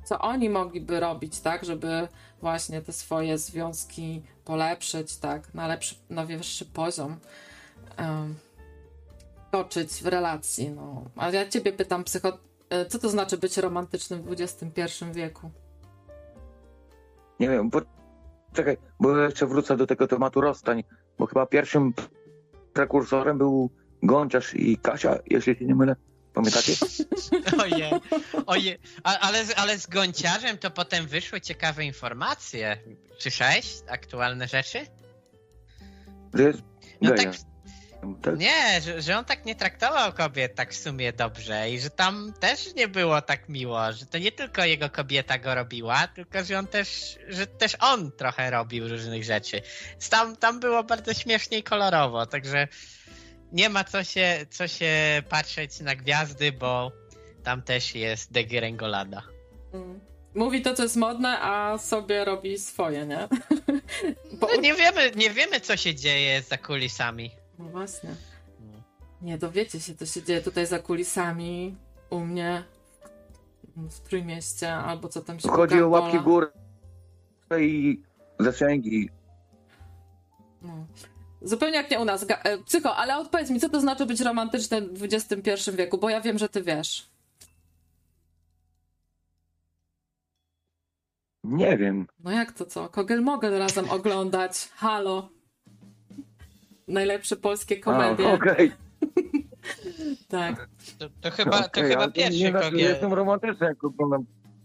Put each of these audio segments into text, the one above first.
co oni mogliby robić, tak, żeby właśnie te swoje związki polepszyć, tak, na wyższy poziom toczyć w relacji, no. A ja ciebie pytam, co to znaczy być romantycznym w XXI wieku? Nie wiem, czekaj, bo jeszcze wrócę do tego tematu rozstań, bo chyba pierwszym prekursorem był Gąciarz i Kasia, jeśli się nie mylę. Pamiętacie? Oje. Ale z Gąciarzem to potem wyszły ciekawe informacje. Słyszałeś aktualne rzeczy? Że jest No gejem, tak? Nie, że on tak nie traktował kobiet tak w sumie dobrze i że tam też nie było tak miło, że to nie tylko jego kobieta go robiła, tylko że też on trochę robił różnych rzeczy. Tam było bardzo śmiesznie i kolorowo, także nie ma co się patrzeć na gwiazdy, bo tam też jest degringolada. Mówi to, co jest modne, a sobie robi swoje, nie? No nie wiemy, co się dzieje za kulisami. No właśnie. Nie dowiecie się, co się dzieje tutaj za kulisami u mnie w Trójmieście, albo co tam się Chodzi o łapki w górę i zasięgi. No. Zupełnie jak nie u nas. Psycho, ale odpowiedz mi, co to znaczy być romantycznym w XXI wieku, bo ja wiem, że ty wiesz. Nie wiem. No jak to co? Kogel-mogel razem oglądać. Halo. Najlepsze polskie komedie. Okej. Tak. To chyba pierwszy Kogiel. Kogiel. Jestem romantyczny, jak oglądam.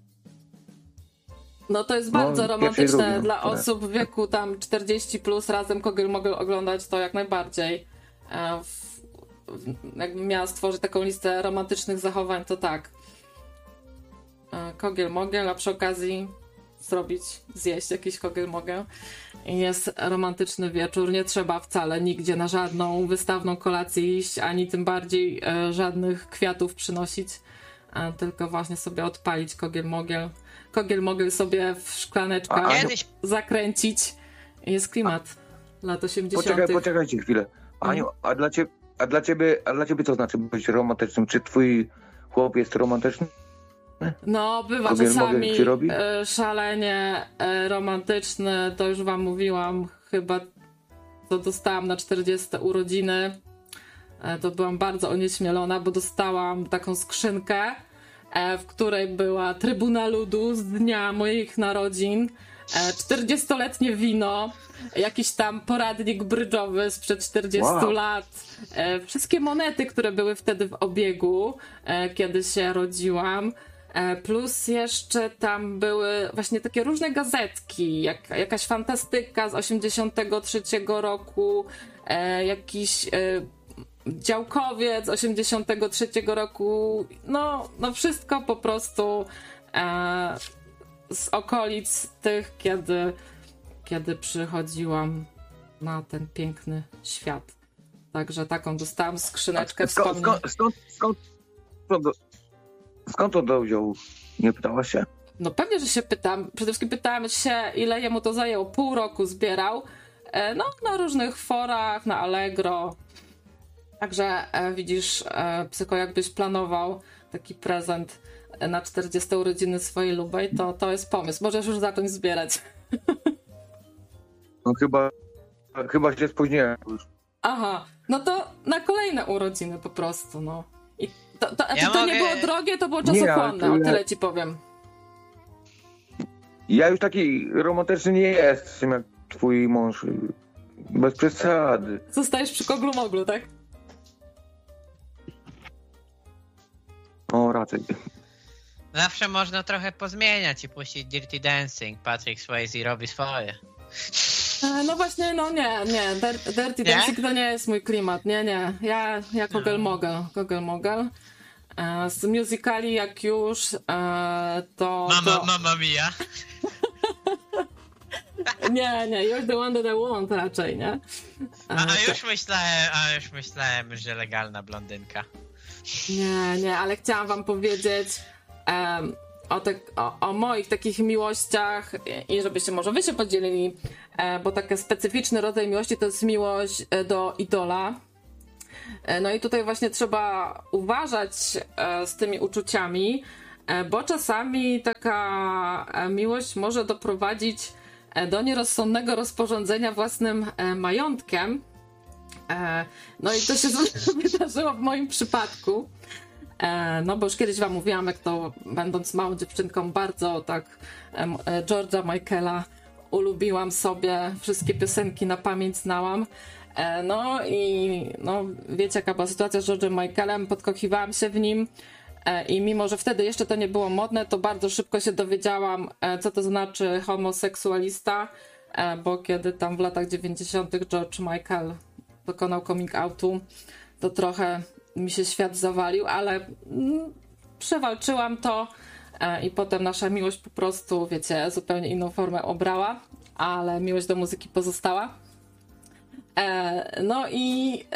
No to jest bardzo romantyczne drugi, dla osób w wieku tam 40 plus razem Kogel-mogel oglądać, to jak najbardziej. Jakbym miała stworzyć taką listę romantycznych zachowań, to tak. Kogel-mogel, a przy okazji zjeść jakiś kogel-mogel. I jest romantyczny wieczór. Nie trzeba wcale nigdzie na żadną wystawną kolację iść, ani tym bardziej żadnych kwiatów przynosić, tylko właśnie sobie odpalić kogel-mogel. Kogel-mogel sobie w szklaneczkach zakręcić. I jest klimat lat 80. Poczekajcie chwilę. Aniu, a dla ciebie co znaczy być romantycznym? Czy twój chłop jest romantyczny? No, bywa czasami szalenie romantyczny, to już wam mówiłam, chyba to dostałam na 40 urodziny, to byłam bardzo onieśmielona, bo dostałam taką skrzynkę, w której była trybuna ludu z dnia moich narodzin, 40-letnie wino, jakiś tam poradnik brydżowy sprzed 40 lat, wszystkie monety, które były wtedy w obiegu, kiedy się rodziłam. Plus jeszcze tam były właśnie takie różne gazetki, jakaś fantastyka z 83 roku, jakiś działkowiec z 83 roku, no wszystko po prostu z okolic tych, kiedy przychodziłam na ten piękny świat. Także taką dostałam skrzyneczkę wspomnień. Skąd on to wziął? Nie pytałaś się? No pewnie, że się pytam. Przede wszystkim pytałam się, ile jemu to zajęło. Pół roku zbierał. No, na różnych forach, na Allegro. Także widzisz, Psycho, jakbyś planował taki prezent na 40 urodziny swojej lubej, to jest pomysł. Możesz już zacząć zbierać. No chyba się spóźniłem już. Aha, no to na kolejne urodziny po prostu, no. I to nie było drogie, to było czasochłonne, o tyle ci powiem. Ja już taki romantyczny nie jestem jak twój mąż. Bez przesady. Zostajesz przy koglu-moglu, tak? O, raczej. Zawsze można trochę pozmieniać i puścić Dirty Dancing. Patrick Swayze robi swoje. No właśnie, no nie. Dirty Dancing to nie jest mój klimat. Nie. Ja kogel-mogel. Z musicali jak już to... Mamma mia. Nie, you're the one that I want raczej, nie? Już myślałem, że legalna blondynka. Nie, ale chciałam wam powiedzieć o moich takich miłościach i żebyście może wy się podzielili, bo taki specyficzny rodzaj miłości to jest miłość do idola. No i tutaj właśnie trzeba uważać z tymi uczuciami, bo czasami taka miłość może doprowadzić do nierozsądnego rozporządzenia własnym majątkiem. No i to się wydarzyło w moim przypadku. No bo już kiedyś wam mówiłam, jak to będąc małą dziewczynką bardzo tak George'a Michaela ulubiłam sobie, wszystkie piosenki na pamięć znałam. No i no, wiecie jaka była sytuacja z George'em Michaelem, podkochiwałam się w nim i mimo, że wtedy jeszcze to nie było modne, to bardzo szybko się dowiedziałam, co to znaczy homoseksualista, bo kiedy tam w latach 90. George Michael dokonał coming outu, to trochę mi się świat zawalił, ale przewalczyłam to i potem nasza miłość po prostu, wiecie, zupełnie inną formę obrała, ale miłość do muzyki pozostała. No i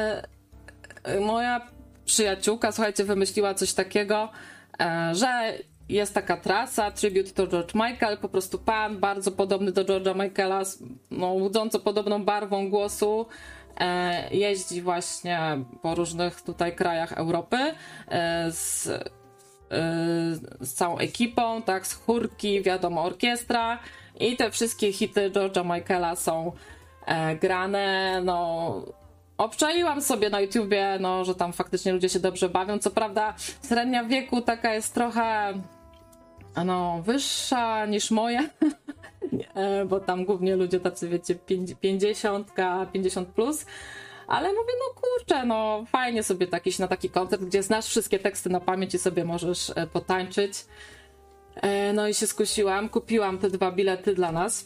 moja przyjaciółka, słuchajcie, wymyśliła coś takiego, że jest taka trasa, tribute to George Michael, po prostu pan bardzo podobny do George'a Michaela, no, łudząco podobną barwą głosu, jeździ właśnie po różnych tutaj krajach Europy z całą ekipą, tak, z chórki, wiadomo, orkiestra i te wszystkie hity George'a Michaela są grane, no obczaiłam sobie na YouTubie, no, że tam faktycznie ludzie się dobrze bawią, co prawda średnia wieku taka jest trochę no, wyższa niż moja, bo tam głównie ludzie tacy, wiecie, 50 plus, ale mówię, no kurczę, no fajnie sobie na taki koncert, gdzie znasz wszystkie teksty na pamięć i sobie możesz potańczyć. No i się skusiłam, kupiłam te 2 bilety dla nas.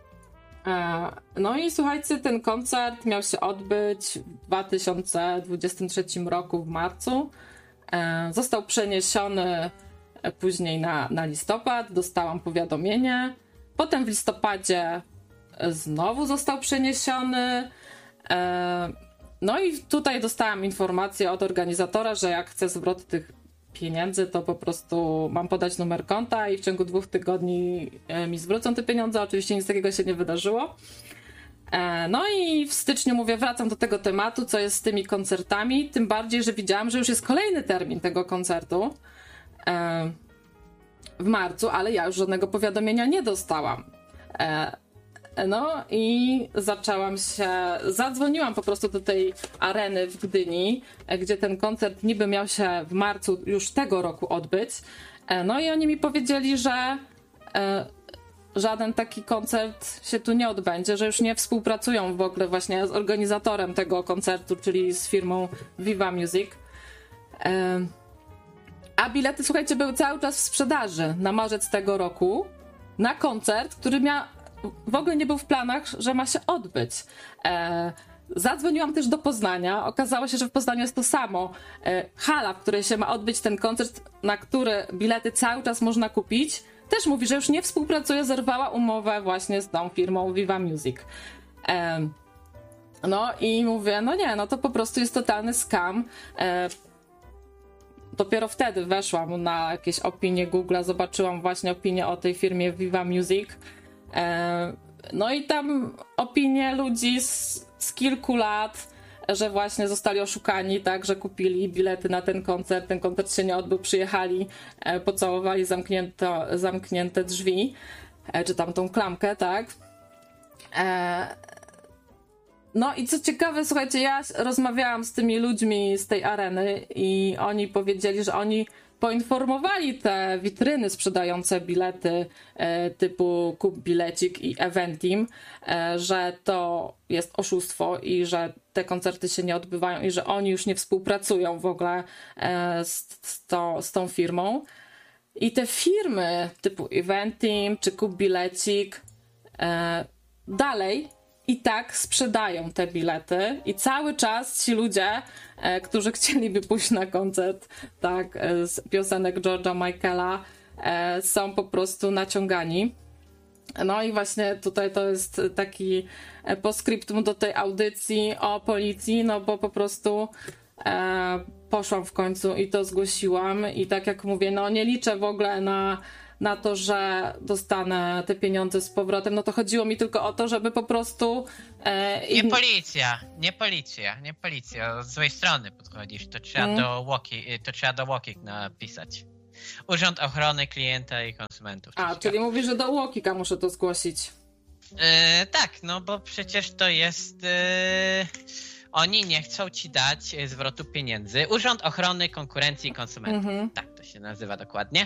No i słuchajcie, ten koncert miał się odbyć w 2023 roku w marcu. Został przeniesiony później na listopad, dostałam powiadomienie. Potem w listopadzie znowu został przeniesiony. No i tutaj dostałam informację od organizatora, że jak chcę zwrot tych pieniędzy, to po prostu mam podać numer konta i w ciągu 2 tygodni mi zwrócą te pieniądze. Oczywiście nic takiego się nie wydarzyło. No i w styczniu mówię, wracam do tego tematu, co jest z tymi koncertami, tym bardziej, że widziałam, że już jest kolejny termin tego koncertu w marcu, ale ja już żadnego powiadomienia nie dostałam. No i zadzwoniłam po prostu do tej areny w Gdyni, gdzie ten koncert niby miał się w marcu już tego roku odbyć. No i oni mi powiedzieli, że żaden taki koncert się tu nie odbędzie, że już nie współpracują w ogóle właśnie z organizatorem tego koncertu, czyli z firmą Viva Music. A bilety, słuchajcie, były cały czas w sprzedaży na marzec tego roku na koncert, który w ogóle nie był w planach, że ma się odbyć. Zadzwoniłam też do Poznania. Okazało się, że w Poznaniu jest to samo. Hala, w której się ma odbyć ten koncert, na który bilety cały czas można kupić, też mówi, że już nie współpracuje, zerwała umowę właśnie z tą firmą Viva Music. No i mówię, no nie, no to po prostu jest totalny scam. Dopiero wtedy weszłam na jakieś opinie Google'a, zobaczyłam właśnie opinię o tej firmie Viva Music. No i tam opinie ludzi z kilku lat, że właśnie zostali oszukani, tak, że kupili bilety na ten koncert się nie odbył, przyjechali, pocałowali zamknięte drzwi, czy tam tą klamkę, tak. No i co ciekawe, słuchajcie, ja rozmawiałam z tymi ludźmi z tej areny i oni powiedzieli, że oni poinformowali te witryny sprzedające bilety typu Kup Bilecik i Eventim, że to jest oszustwo i że te koncerty się nie odbywają i że oni już nie współpracują w ogóle z tą firmą. I te firmy typu Eventim czy Kup Bilecik dalej i tak sprzedają te bilety i cały czas ci ludzie, którzy chcieliby pójść na koncert tak, z piosenek George'a Michaela, są po prostu naciągani. No i właśnie tutaj to jest taki postscriptum do tej audycji o policji, no bo po prostu poszłam w końcu i to zgłosiłam i tak jak mówię, no nie liczę w ogóle na to, że dostanę te pieniądze z powrotem, no to chodziło mi tylko o to, żeby po prostu... Nie policja. Od złej strony podchodzisz, to trzeba do Walking napisać. Urząd Ochrony Klienta i Konsumentów. Czyli mówisz, że do UOKiK-a muszę to zgłosić. Tak, no bo przecież to jest... Oni nie chcą ci dać zwrotu pieniędzy. Urząd Ochrony Konkurencji i Konsumentów. Tak to się nazywa dokładnie.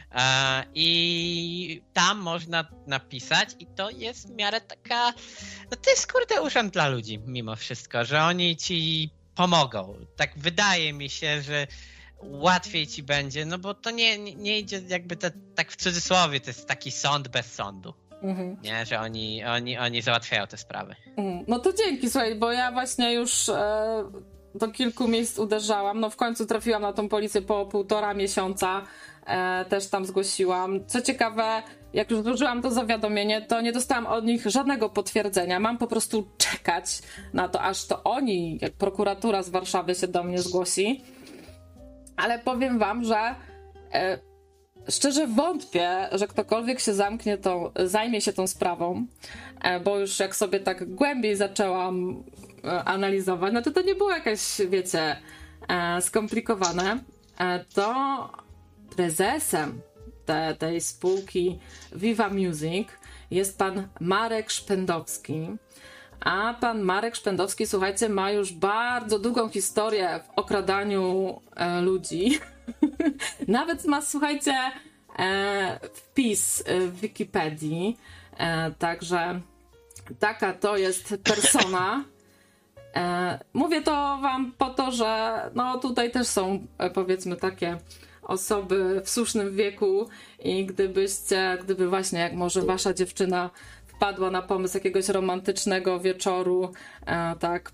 I tam można napisać i to jest w miarę taka... No to jest kurde urząd dla ludzi mimo wszystko, że oni ci pomogą. Tak wydaje mi się, że łatwiej ci będzie, no bo to nie idzie jakby tak w cudzysłowie, to jest taki sąd bez sądu. Nie, że oni załatwiają te sprawy. No to dzięki, słuchaj, bo ja właśnie już do kilku miejsc uderzałam. No w końcu trafiłam na tą policję po 1,5 miesiąca. Też tam zgłosiłam. Co ciekawe, jak już złożyłam to zawiadomienie, to nie dostałam od nich żadnego potwierdzenia. Mam po prostu czekać na to, aż to oni, jak prokuratura z Warszawy się do mnie zgłosi. Ale powiem wam, że szczerze wątpię, że ktokolwiek się zajmie się tą sprawą, bo już jak sobie tak głębiej zaczęłam analizować, no to nie było jakieś, wiecie, skomplikowane. To prezesem tej spółki Viva Music jest pan Marek Szpendowski. A pan Marek Szpendowski, słuchajcie, ma już bardzo długą historię w okradaniu ludzi. Nawet ma, słuchajcie, wpis w Wikipedii. Także taka to jest persona. Mówię to wam po to, że no tutaj też są, powiedzmy, takie osoby w słusznym wieku i gdyby właśnie, jak może wasza dziewczyna wpadła na pomysł jakiegoś romantycznego wieczoru, tak,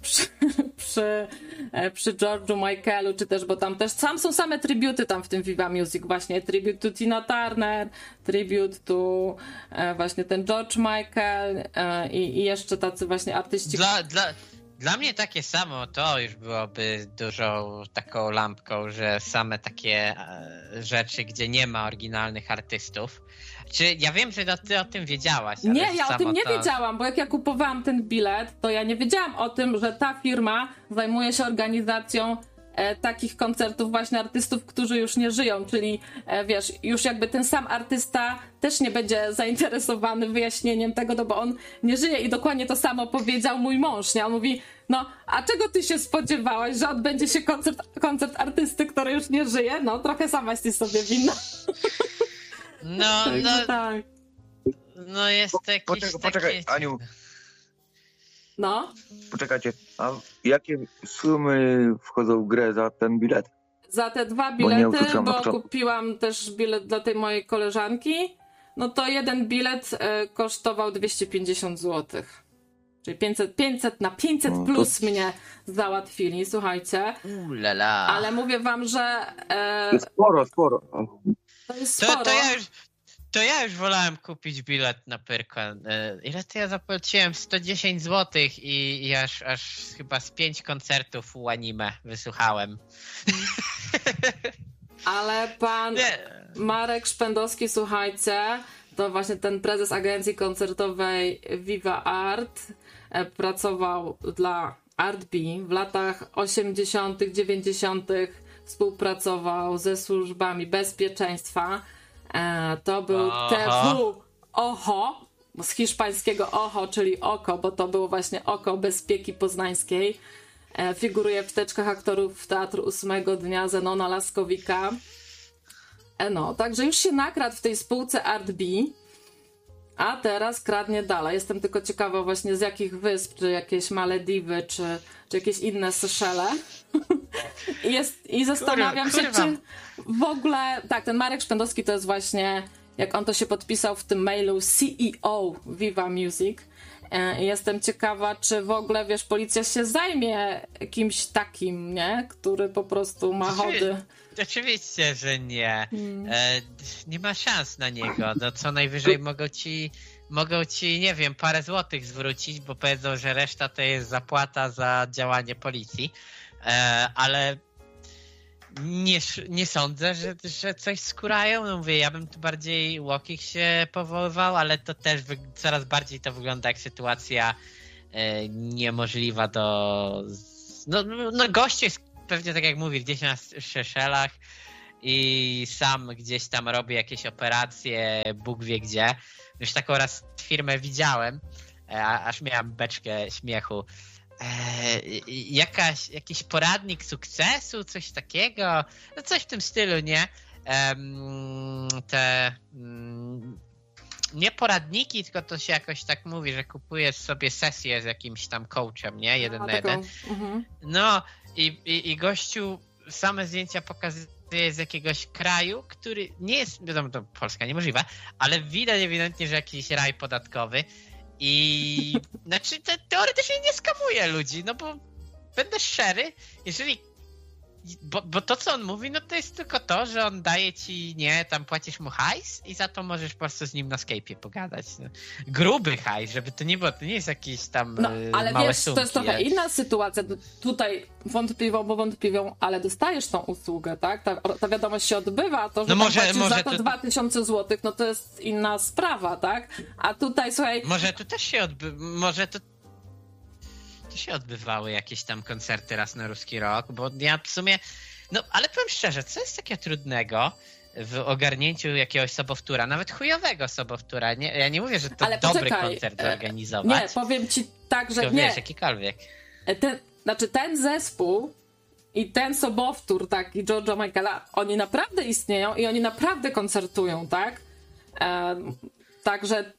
przy George'u Michaelu, czy też, bo tam też są same tributy tam w tym Viva Music, właśnie tribute to Tina Turner, tribute to właśnie ten George Michael i jeszcze tacy właśnie artyści. Dla mnie takie samo to już byłoby dużą taką lampką, że same takie rzeczy, gdzie nie ma oryginalnych artystów. Czy ja wiem, że ty o tym wiedziałaś? Ale nie, ja o tym nie wiedziałam, bo jak ja kupowałam ten bilet, to ja nie wiedziałam o tym, że ta firma zajmuje się organizacją takich koncertów właśnie artystów, którzy już nie żyją, czyli wiesz, już jakby ten sam artysta też nie będzie zainteresowany wyjaśnieniem tego, no bo on nie żyje i dokładnie to samo powiedział mój mąż, nie? On mówi, no, a czego ty się spodziewałaś, że odbędzie się koncert artysty, który już nie żyje? No, trochę sama jesteś sobie winna. No, tak. No jest jakiś Poczekaj, Aniu. No? Poczekajcie, a jakie sumy wchodzą w grę za ten bilet? Za te 2 bilety, bo kupiłam też bilet dla tej mojej koleżanki, no to jeden bilet kosztował 250 zł. Czyli 500 na 500 plus mnie załatwili, słuchajcie. Ulala. Ale mówię wam, że... To jest sporo. To jest sporo. To ja już wolałem kupić bilet na Pyrkon. Ile to ja zapłaciłem? 110 zł i aż chyba z 5 koncertów u anime wysłuchałem. Ale pan Marek Szpendowski, słuchajcie, to właśnie ten prezes agencji koncertowej Viva Art, pracował dla Art-B w latach 80., 90. współpracował ze służbami bezpieczeństwa. To był TV OHO, z hiszpańskiego OHO, czyli oko, bo to było właśnie oko bezpieki poznańskiej. Figuruje w teczkach aktorów Teatru 8 dnia Zenona Laskowika. No, także już się nakradł w tej spółce Art-B, a teraz kradnie dalej. Jestem tylko ciekawa właśnie z jakich wysp, czy jakieś Malediwy, czy jakieś inne Seszele. I zastanawiam się, czy w ogóle... Tak, ten Marek Szpendowski to jest właśnie, jak on to się podpisał w tym mailu, CEO Viva Music. Jestem ciekawa, czy w ogóle, wiesz, policja się zajmie kimś takim, nie? Który po prostu ma chody. Oczywiście, że nie. Nie ma szans na niego. No co najwyżej mogą ci, nie wiem, parę złotych zwrócić, bo powiedzą, że reszta to jest zapłata za działanie policji. Ale nie sądzę, że coś skórają. No mówię, ja bym tu bardziej UOKiK się powoływał, ale to też coraz bardziej to wygląda jak sytuacja niemożliwa do... No gość jest pewnie, tak jak mówię, gdzieś na Seszelach i sam gdzieś tam robi jakieś operacje, Bóg wie gdzie. Już taką raz firmę widziałem, aż miałem beczkę śmiechu. Jakiś poradnik sukcesu, coś takiego, no coś w tym stylu, nie? Nie poradniki, tylko to się jakoś tak mówi, że kupujesz sobie sesję z jakimś tam coachem, nie? 1 na 1. No i gościu same zdjęcia pokazuje z jakiegoś kraju, który nie jest, wiadomo, to Polska niemożliwe, ale widać ewidentnie, że jakiś raj podatkowy i znaczy teoretycznie nie skamuje ludzi, no bo będę szczery, jeżeli bo to, co on mówi, no to jest tylko to, że on daje ci, nie, tam płacisz mu hajs i za to możesz po prostu z nim na Skype'ie pogadać. No. Gruby hajs, żeby to nie było, to nie jest jakiś tam ale małe wiesz, sumki. To jest trochę inna sytuacja. Tutaj wątpliwą, ale dostajesz tą usługę, tak? Ta wiadomość się odbywa, to, że może za to 2000 zł, no to jest inna sprawa, tak? A tutaj, słuchaj... Może tu też się się odbywały jakieś tam koncerty raz na Ruski Rok, bo ja w sumie, no ale powiem szczerze, co jest takiego trudnego w ogarnięciu jakiegoś sobowtóra, nawet chujowego sobowtóra, ja nie mówię, że to ale dobry koncert zorganizować. Nie, powiem ci tak, że tylko, wiesz, jakikolwiek. Ten zespół i ten sobowtór, tak, i George'a Michaela, oni naprawdę istnieją i oni naprawdę koncertują, tak? Także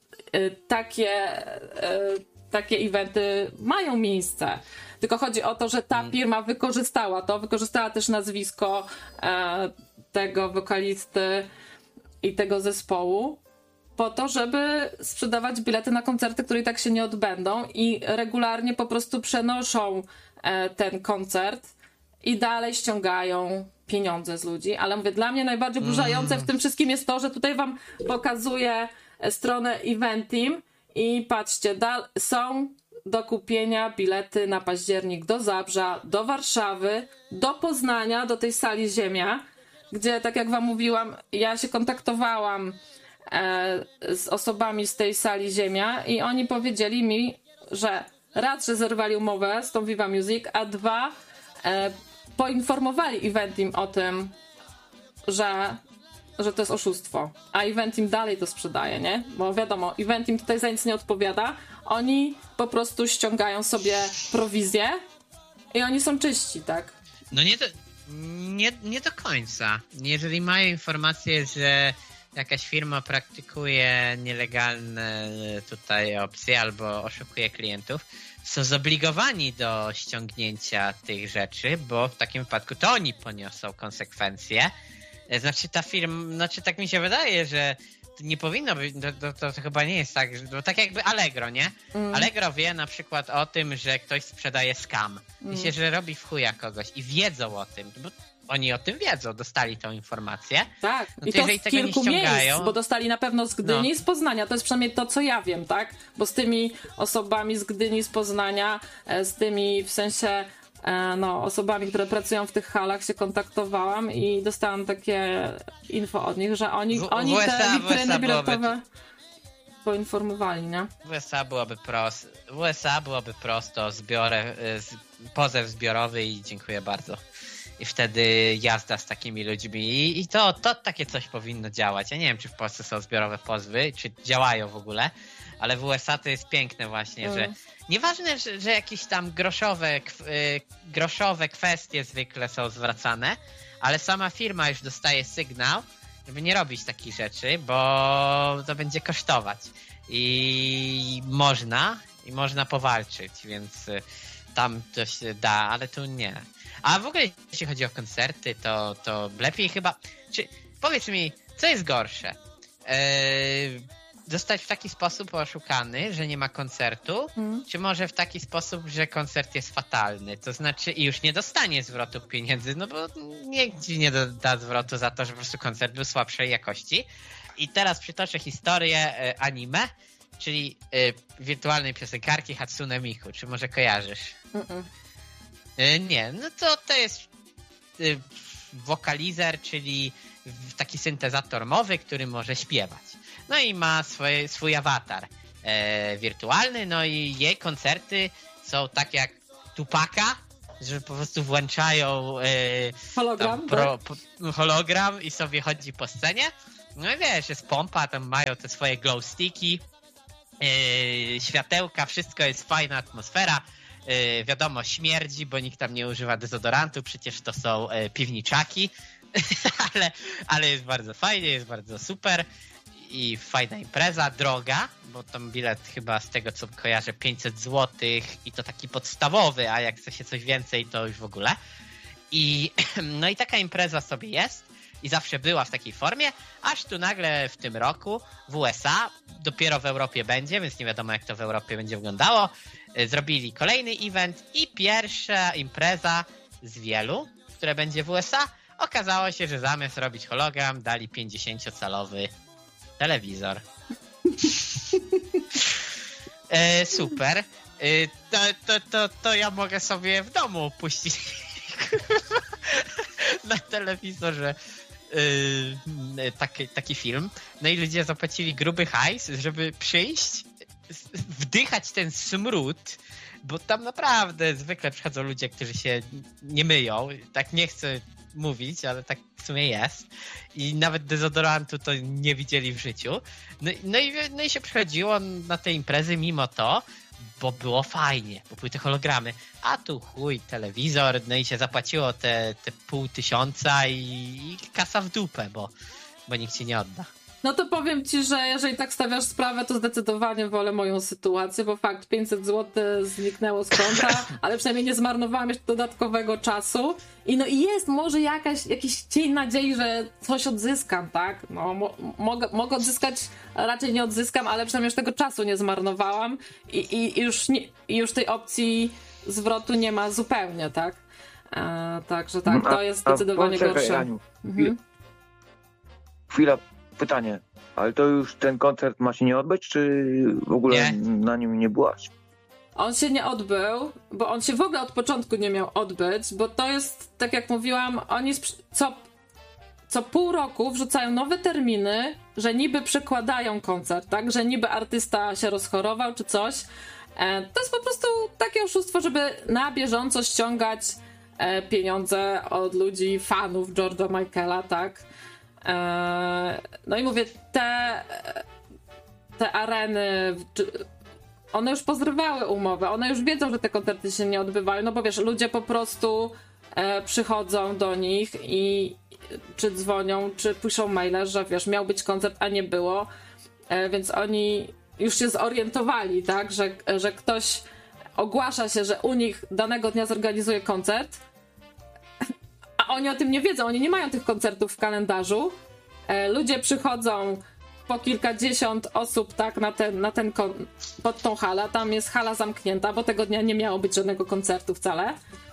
takie eventy mają miejsce. Tylko chodzi o to, że ta firma wykorzystała też nazwisko tego wokalisty i tego zespołu po to, żeby sprzedawać bilety na koncerty, które i tak się nie odbędą i regularnie po prostu przenoszą ten koncert i dalej ściągają pieniądze z ludzi. Ale mówię, dla mnie najbardziej oburzające w tym wszystkim jest to, że tutaj wam pokazuję stronę Eventim i patrzcie, są do kupienia bilety na październik do Zabrza, do Warszawy, do Poznania, do tej sali Ziemia, gdzie, tak jak wam mówiłam, ja się kontaktowałam z osobami z tej sali Ziemia i oni powiedzieli mi, że raz, że zerwali umowę z tą Viva Music, a dwa, poinformowali Eventim o tym, że to jest oszustwo, a Eventim dalej to sprzedaje, nie? Bo wiadomo, Eventim tutaj za nic nie odpowiada, oni po prostu ściągają sobie prowizję i oni są czyści, tak? No nie do końca. Jeżeli mają informację, że jakaś firma praktykuje nielegalne tutaj opcje albo oszukuje klientów, są zobligowani do ściągnięcia tych rzeczy, bo w takim wypadku to oni poniosą konsekwencje. Znaczy ta firma, tak mi się wydaje, że nie powinno być, to chyba nie jest tak, że, tak jakby Allegro, nie? Allegro wie na przykład o tym, że ktoś sprzedaje scam. Myślę, że robi w chuja kogoś i wiedzą o tym, bo oni o tym wiedzą, dostali tą informację. Tak, no to i to jeżeli z tego kilku nie ściągają, miejsc, bo dostali na pewno z Gdyni i z Poznania, to jest przynajmniej to, co ja wiem, tak? Bo z tymi osobami z Gdyni, z Poznania, z tymi w sensie osobami, które pracują w tych halach się kontaktowałam i dostałam takie info od nich, że oni te witryny biletowe poinformowali, nie? W USA byłoby prosto pozew zbiorowy i dziękuję bardzo. I wtedy jazda z takimi ludźmi i to takie coś powinno działać. Ja nie wiem, czy w Polsce są zbiorowe pozwy, czy działają w ogóle, ale w USA to jest piękne właśnie, że nieważne, że jakieś tam groszowe kwestie zwykle są zwracane, ale sama firma już dostaje sygnał, żeby nie robić takich rzeczy, bo to będzie kosztować. I można powalczyć, więc tam to się da, ale tu nie. A w ogóle jeśli chodzi o koncerty, to lepiej chyba... Powiedz mi, co jest gorsze? Zostać w taki sposób oszukany, że nie ma koncertu, czy może w taki sposób, że koncert jest fatalny? To znaczy i już nie dostanie zwrotu pieniędzy, no bo nikt ci nie da zwrotu za to, że po prostu koncert był słabszej jakości. I teraz przytoczę historię anime, czyli wirtualnej piosenkarki Hatsune Miku. Czy może kojarzysz? Nie, no to jest wokalizer, czyli taki syntezator mowy, który może śpiewać. No i ma swój awatar wirtualny, no i jej koncerty są tak jak Tupaka, że po prostu włączają hologram i sobie chodzi po scenie. No i wiesz, jest pompa, tam mają te swoje glow sticki, światełka, wszystko jest fajna atmosfera. Wiadomo, śmierdzi, bo nikt tam nie używa dezodorantu, przecież to są piwniczaki, ale jest bardzo fajnie, jest bardzo super i fajna impreza, droga, bo tam bilet chyba z tego co kojarzę 500 zł i to taki podstawowy, a jak chce się coś więcej to już w ogóle. No i taka impreza sobie jest i zawsze była w takiej formie, aż tu nagle w tym roku w USA, dopiero w Europie będzie, więc nie wiadomo jak to w Europie będzie wyglądało, zrobili kolejny event i pierwsza impreza z wielu, które będzie w USA, okazało się, że zamiast robić hologram, dali 50-calowy telewizor. Super. To ja mogę sobie w domu puścić na telewizorze taki film. No i ludzie zapłacili gruby hajs, żeby przyjść, wdychać ten smród, bo tam naprawdę zwykle przychodzą ludzie, którzy się nie myją. Tak nie chcę mówić, ale tak w sumie jest. I nawet dezodorantu to nie widzieli w życiu. No i się przychodziło na te imprezy mimo to, bo było fajnie, bo były te hologramy. A tu chuj, telewizor, no i się zapłaciło te 500 i kasa w dupę, bo nikt ci nie odda. No to powiem ci, że jeżeli tak stawiasz sprawę, to zdecydowanie wolę moją sytuację, bo fakt 500 zł zniknęło z konta, ale przynajmniej nie zmarnowałam jeszcze dodatkowego czasu. I jest może jakiś cień nadziei, że coś odzyskam, tak? No, mogę odzyskać, raczej nie odzyskam, ale przynajmniej już tego czasu nie zmarnowałam i już tej opcji zwrotu nie ma zupełnie, tak? Także tak, to jest zdecydowanie gorsze. Aniu, chwila. Pytanie, ale to już ten koncert ma się nie odbyć, czy w ogóle na nim nie byłaś? On się nie odbył, bo on się w ogóle od początku nie miał odbyć, bo to jest, tak jak mówiłam, oni co pół roku wrzucają nowe terminy, że niby przekładają koncert, tak? Że niby artysta się rozchorował czy coś. To jest po prostu takie oszustwo, żeby na bieżąco ściągać pieniądze od ludzi, fanów George'a Michaela, tak? No i mówię, te areny, one już pozrywały umowę, one już wiedzą, że te koncerty się nie odbywają, no bo wiesz, ludzie po prostu przychodzą do nich i czy dzwonią, czy piszą maile, że wiesz, miał być koncert, a nie było, więc oni już się zorientowali, tak, że ktoś ogłasza się, że u nich danego dnia zorganizuje koncert, a oni o tym nie wiedzą, oni nie mają tych koncertów w kalendarzu. Ludzie przychodzą po kilkadziesiąt osób, tak, pod tą halę, a tam jest hala zamknięta, bo tego dnia nie miało być żadnego koncertu wcale.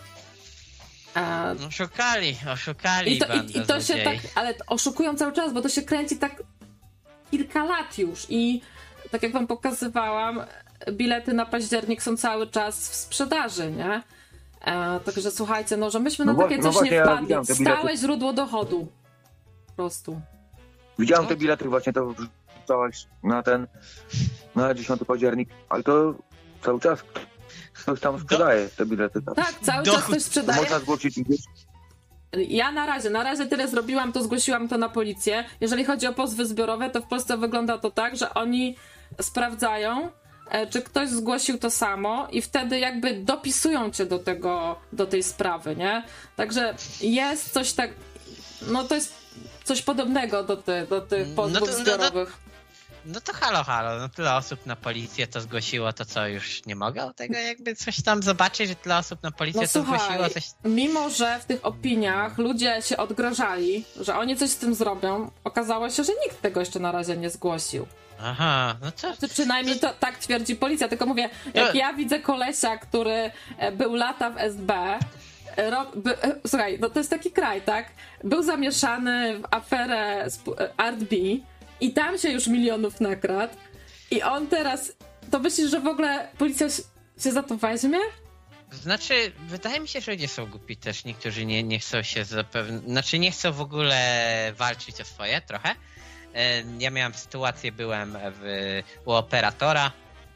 Oszukali I to się tak, ale oszukują cały czas, bo to się kręci tak kilka lat już i tak jak wam pokazywałam, bilety na październik są cały czas w sprzedaży, nie? Także słuchajcie, no że myśmy na takie coś nie wpadli. Stałe źródło dochodu. Po prostu. Widziałem te bilety, właśnie to wrzucałaś na 10 październik, ale to cały czas ktoś tam sprzedaje te bilety. Tak, cały czas ktoś sprzedaje. Można zgłosić gdzieś? Ja na razie tyle zrobiłam, to zgłosiłam to na policję. Jeżeli chodzi o pozwy zbiorowe, to w Polsce wygląda to tak, że oni sprawdzają, czy ktoś zgłosił to samo i wtedy jakby dopisują cię do tej sprawy, nie? Także jest coś tak, no to jest coś podobnego do tych pozwów zbiorowych. No to halo, no tyle osób na policję to zgłosiło, to co, już nie mogą tego jakby coś tam zobaczyć, że tyle osób na policję to zgłosiło? Coś... Mimo że w tych opiniach ludzie się odgrażali, że oni coś z tym zrobią, okazało się, że nikt tego jeszcze na razie nie zgłosił. Aha, no to... Przynajmniej to tak twierdzi policja, tylko mówię, jak ja widzę kolesia, który był lata w SB, słuchaj, no to jest taki kraj, tak? Był zamieszany w aferę Art B i tam się już milionów nakradł i on teraz, to myślisz, że w ogóle policja się za to weźmie? Znaczy, wydaje mi się, że nie są głupi też. Niektórzy nie chcą się znaczy nie chcą w ogóle walczyć o swoje trochę. Ja miałem sytuację, byłem u operatora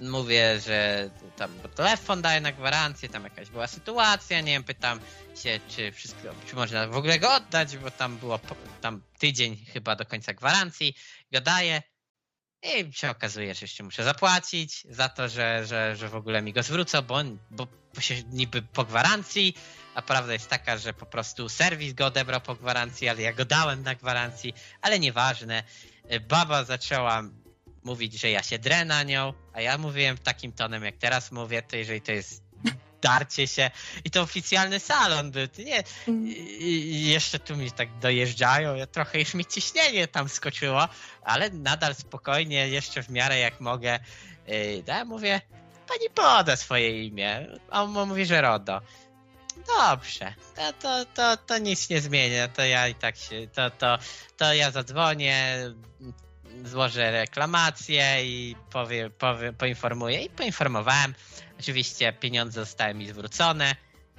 mówię, że tam telefon daje na gwarancję, tam jakaś była sytuacja, nie wiem, pytam się, czy można w ogóle go oddać, bo tam było tam tydzień chyba do końca gwarancji, go daję i się okazuje, że jeszcze muszę zapłacić za to, że w ogóle mi go zwrócą, bo się niby po gwarancji, a prawda jest taka, że po prostu serwis go odebrał po gwarancji, ale ja go dałem na gwarancji, ale nieważne. Baba zaczęła mówić, że ja się drę na nią, a ja mówiłem takim tonem, jak teraz mówię, to jeżeli to jest darcie się i to oficjalny salon był, nie? I jeszcze tu mi tak dojeżdżają, trochę już mi ciśnienie tam skoczyło, ale nadal spokojnie, jeszcze w miarę jak mogę. Ja mówię, pani poda swoje imię, a on mówi, że RODO. Dobrze, to nic nie zmienia, to ja i tak się, to ja zadzwonię, złożę reklamację i poinformuję. I poinformowałem. Oczywiście pieniądze zostały mi zwrócone,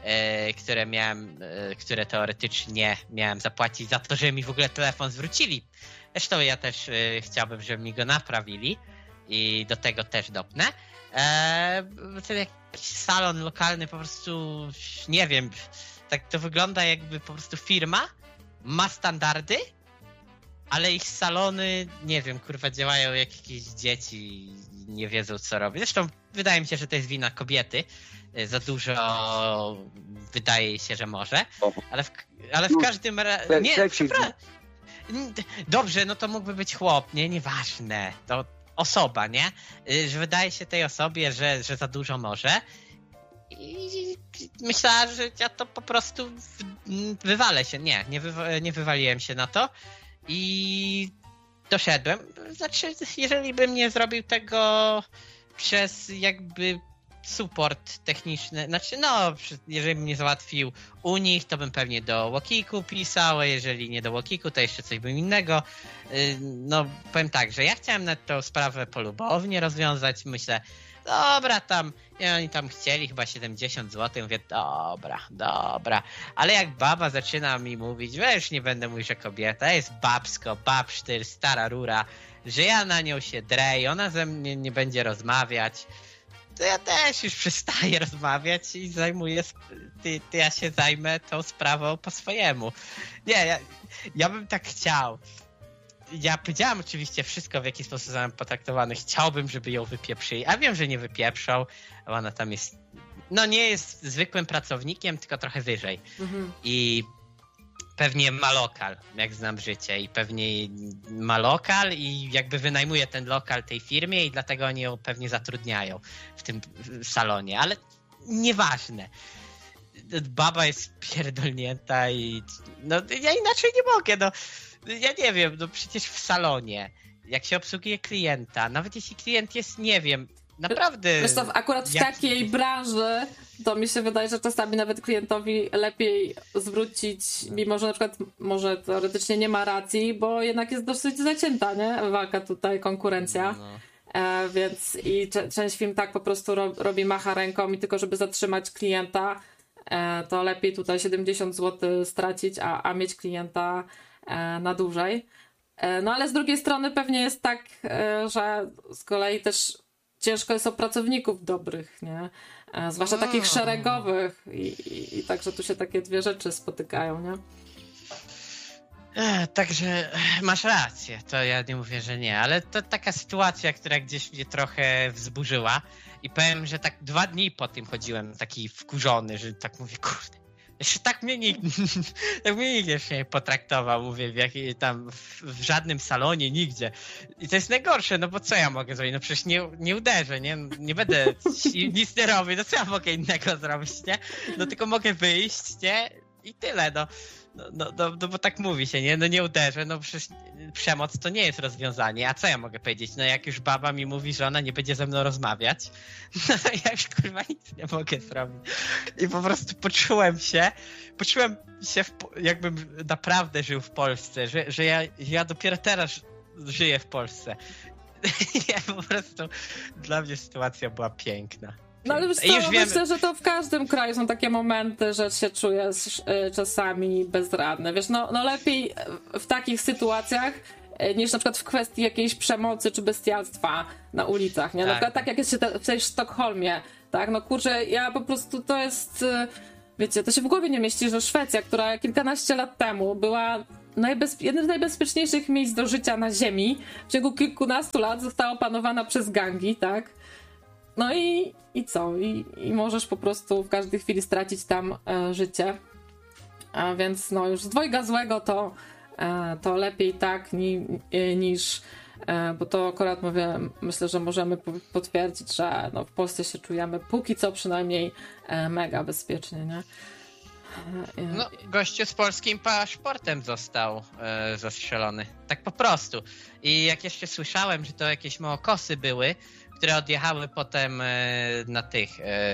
które teoretycznie miałem zapłacić za to, że mi w ogóle telefon zwrócili. Zresztą ja też chciałbym, żeby mi go naprawili i do tego też dopnę. Ten jakiś salon lokalny po prostu, nie wiem, tak to wygląda jakby po prostu firma ma standardy, ale ich salony, nie wiem, kurwa, działają jak jakieś dzieci i nie wiedzą, co robić. Zresztą wydaje mi się, że to jest wina kobiety. Za dużo wydaje się, że może. Ale w każdym razie... Dobrze, no to mógłby być chłop, nieważne. To osoba, nie? Że wydaje się tej osobie, że za dużo może. I myślałem, że ja to po prostu wywalę się. Nie wywaliłem się na to. I doszedłem. Znaczy, jeżeli bym nie zrobił tego przez jakby support techniczny, znaczy jeżeli bym nie załatwił u nich, to bym pewnie do Łokiku pisał, a jeżeli nie do Łokiku, to jeszcze coś bym innego. No, powiem tak, że ja chciałem na tą sprawę polubownie rozwiązać. Myślę, dobra, oni tam chcieli chyba 70 zł. Mówię, dobra. Ale jak baba zaczyna mi mówić, że już nie będę mówić, że kobieta, jest babsko, babsztyr, stara rura, że ja na nią się drę i ona ze mnie nie będzie rozmawiać, to ja też już przestaję rozmawiać i ja się zajmę tą sprawą po swojemu. Nie, ja bym tak chciał. Ja powiedziałem oczywiście wszystko, w jaki sposób zostałem potraktowany. Chciałbym, żeby ją wypieprzyli. A wiem, że nie wypieprzą. Ona tam jest... nie jest zwykłym pracownikiem, tylko trochę wyżej. Mhm. I pewnie ma lokal, jak znam życie. I pewnie ma lokal i jakby wynajmuje ten lokal tej firmie i dlatego oni ją pewnie zatrudniają w tym salonie. Ale nieważne. Baba jest pierdolnięta i... ja inaczej nie mogę, ja nie wiem, przecież w salonie, jak się obsługuje klienta, nawet jeśli klient jest, nie wiem, naprawdę... Wiesz co, akurat w takiej branży, to mi się wydaje, że czasami nawet klientowi lepiej zwrócić, mimo że na przykład może teoretycznie nie ma racji, bo jednak jest dosyć zacięta, nie? Walka tutaj, konkurencja. Więc i część firm tak po prostu macha ręką i tylko żeby zatrzymać klienta, to lepiej tutaj 70 zł stracić, a mieć klienta na dłużej. Ale z drugiej strony pewnie jest tak, że z kolei też ciężko jest o pracowników dobrych, nie? Zwłaszcza takich szeregowych i także tu się takie dwie rzeczy spotykają, nie? Także masz rację, to ja nie mówię, że nie, ale to taka sytuacja, która gdzieś mnie trochę wzburzyła i powiem, że tak 2 dni po tym chodziłem taki wkurzony, że tak mówię, kurde, jeszcze tak mnie nikt jeszcze nie potraktował, mówię, w żadnym salonie, nigdzie. I to jest najgorsze, bo co ja mogę zrobić? Przecież nie uderzę, nie będę nic nie robić, co ja mogę innego zrobić, nie? Tylko mogę wyjść, nie? I tyle, bo tak mówi się, nie? Nie uderzę, przecież przemoc to nie jest rozwiązanie, a co ja mogę powiedzieć? Jak już baba mi mówi, że ona nie będzie ze mną rozmawiać, ja już kurwa nic nie mogę zrobić. I po prostu poczułem się jakbym naprawdę żył w Polsce, że ja dopiero teraz żyję w Polsce. Po prostu dla mnie sytuacja była piękna. Ale myślę, że to w każdym kraju są takie momenty, że się czujesz czasami bezradny. Wiesz, lepiej w takich sytuacjach niż na przykład w kwestii jakiejś przemocy czy bestialstwa na ulicach, nie? Na przykład tak jak jest w tej Sztokholmie, tak? No kurczę, ja po prostu to jest, wiecie, to się w głowie nie mieści, że Szwecja, która kilkanaście lat temu była jednym z najbezpieczniejszych miejsc do życia na ziemi, w ciągu kilkunastu lat została opanowana przez gangi, tak? No i co? I możesz po prostu w każdej chwili stracić tam życie. A więc no już z dwojga złego to lepiej tak niż, bo to akurat mówię, myślę, że możemy potwierdzić, że no w Polsce się czujemy póki co przynajmniej mega bezpiecznie, nie? No, gościu z polskim paszportem został zastrzelony. Tak po prostu. I jak jeszcze słyszałem, że to jakieś małokosy były, które odjechały potem na tych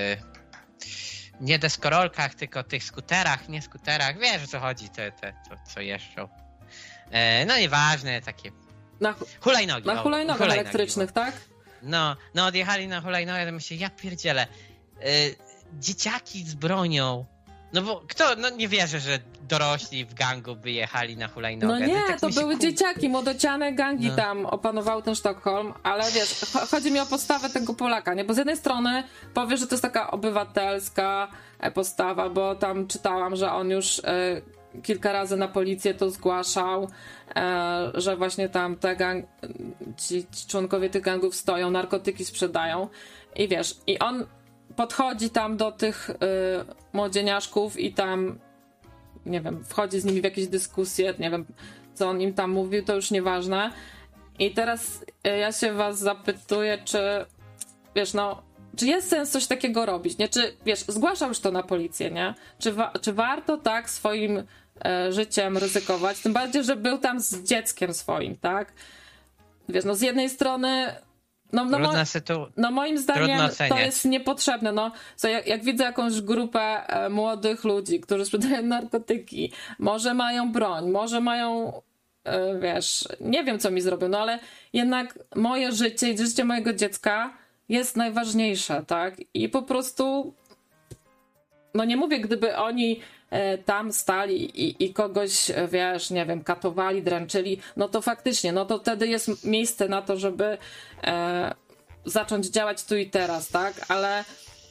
nie deskorolkach, tylko tych skuterach, nie skuterach. Wiesz, o co chodzi, to co jeżdżą. No nieważne, takie hulajnogi. Na hulajnogach elektrycznych, tak? No odjechali na hulajnogę, to myślę, ja pierdzielę. Dzieciaki z bronią. No bo nie wierzę, że dorośli w gangu by jechali na hulajnogę. No nie, to były dzieciaki, młodociane gangi tam opanowały ten Sztokholm, ale wiesz, chodzi mi o postawę tego Polaka, nie? Bo z jednej strony powiesz, że to jest taka obywatelska postawa, bo tam czytałam, że on już kilka razy na policję to zgłaszał, że właśnie tam ci członkowie tych gangów stoją, narkotyki sprzedają i wiesz, i on podchodzi tam do tych młodzieniaszków i tam, nie wiem, wchodzi z nimi w jakieś dyskusje, nie wiem, co on im tam mówił, to już nieważne. I teraz ja się was zapytuję, czy, wiesz, czy jest sens coś takiego robić, nie? Czy, wiesz, zgłaszał już to na policję, nie? Czy warto tak swoim życiem ryzykować? Tym bardziej, że był tam z dzieckiem swoim, tak? Wiesz, z jednej strony moim zdaniem to jest niepotrzebne. Jak widzę jakąś grupę młodych ludzi, którzy sprzedają narkotyki, może mają broń, może mają, wiesz, nie wiem co mi zrobią, ale jednak moje życie i życie mojego dziecka jest najważniejsze, tak? I po prostu nie mówię, gdyby oni tam stali i kogoś, wiesz, nie wiem, katowali, dręczyli, to faktycznie, to wtedy jest miejsce na to, żeby zacząć działać tu i teraz, tak? Ale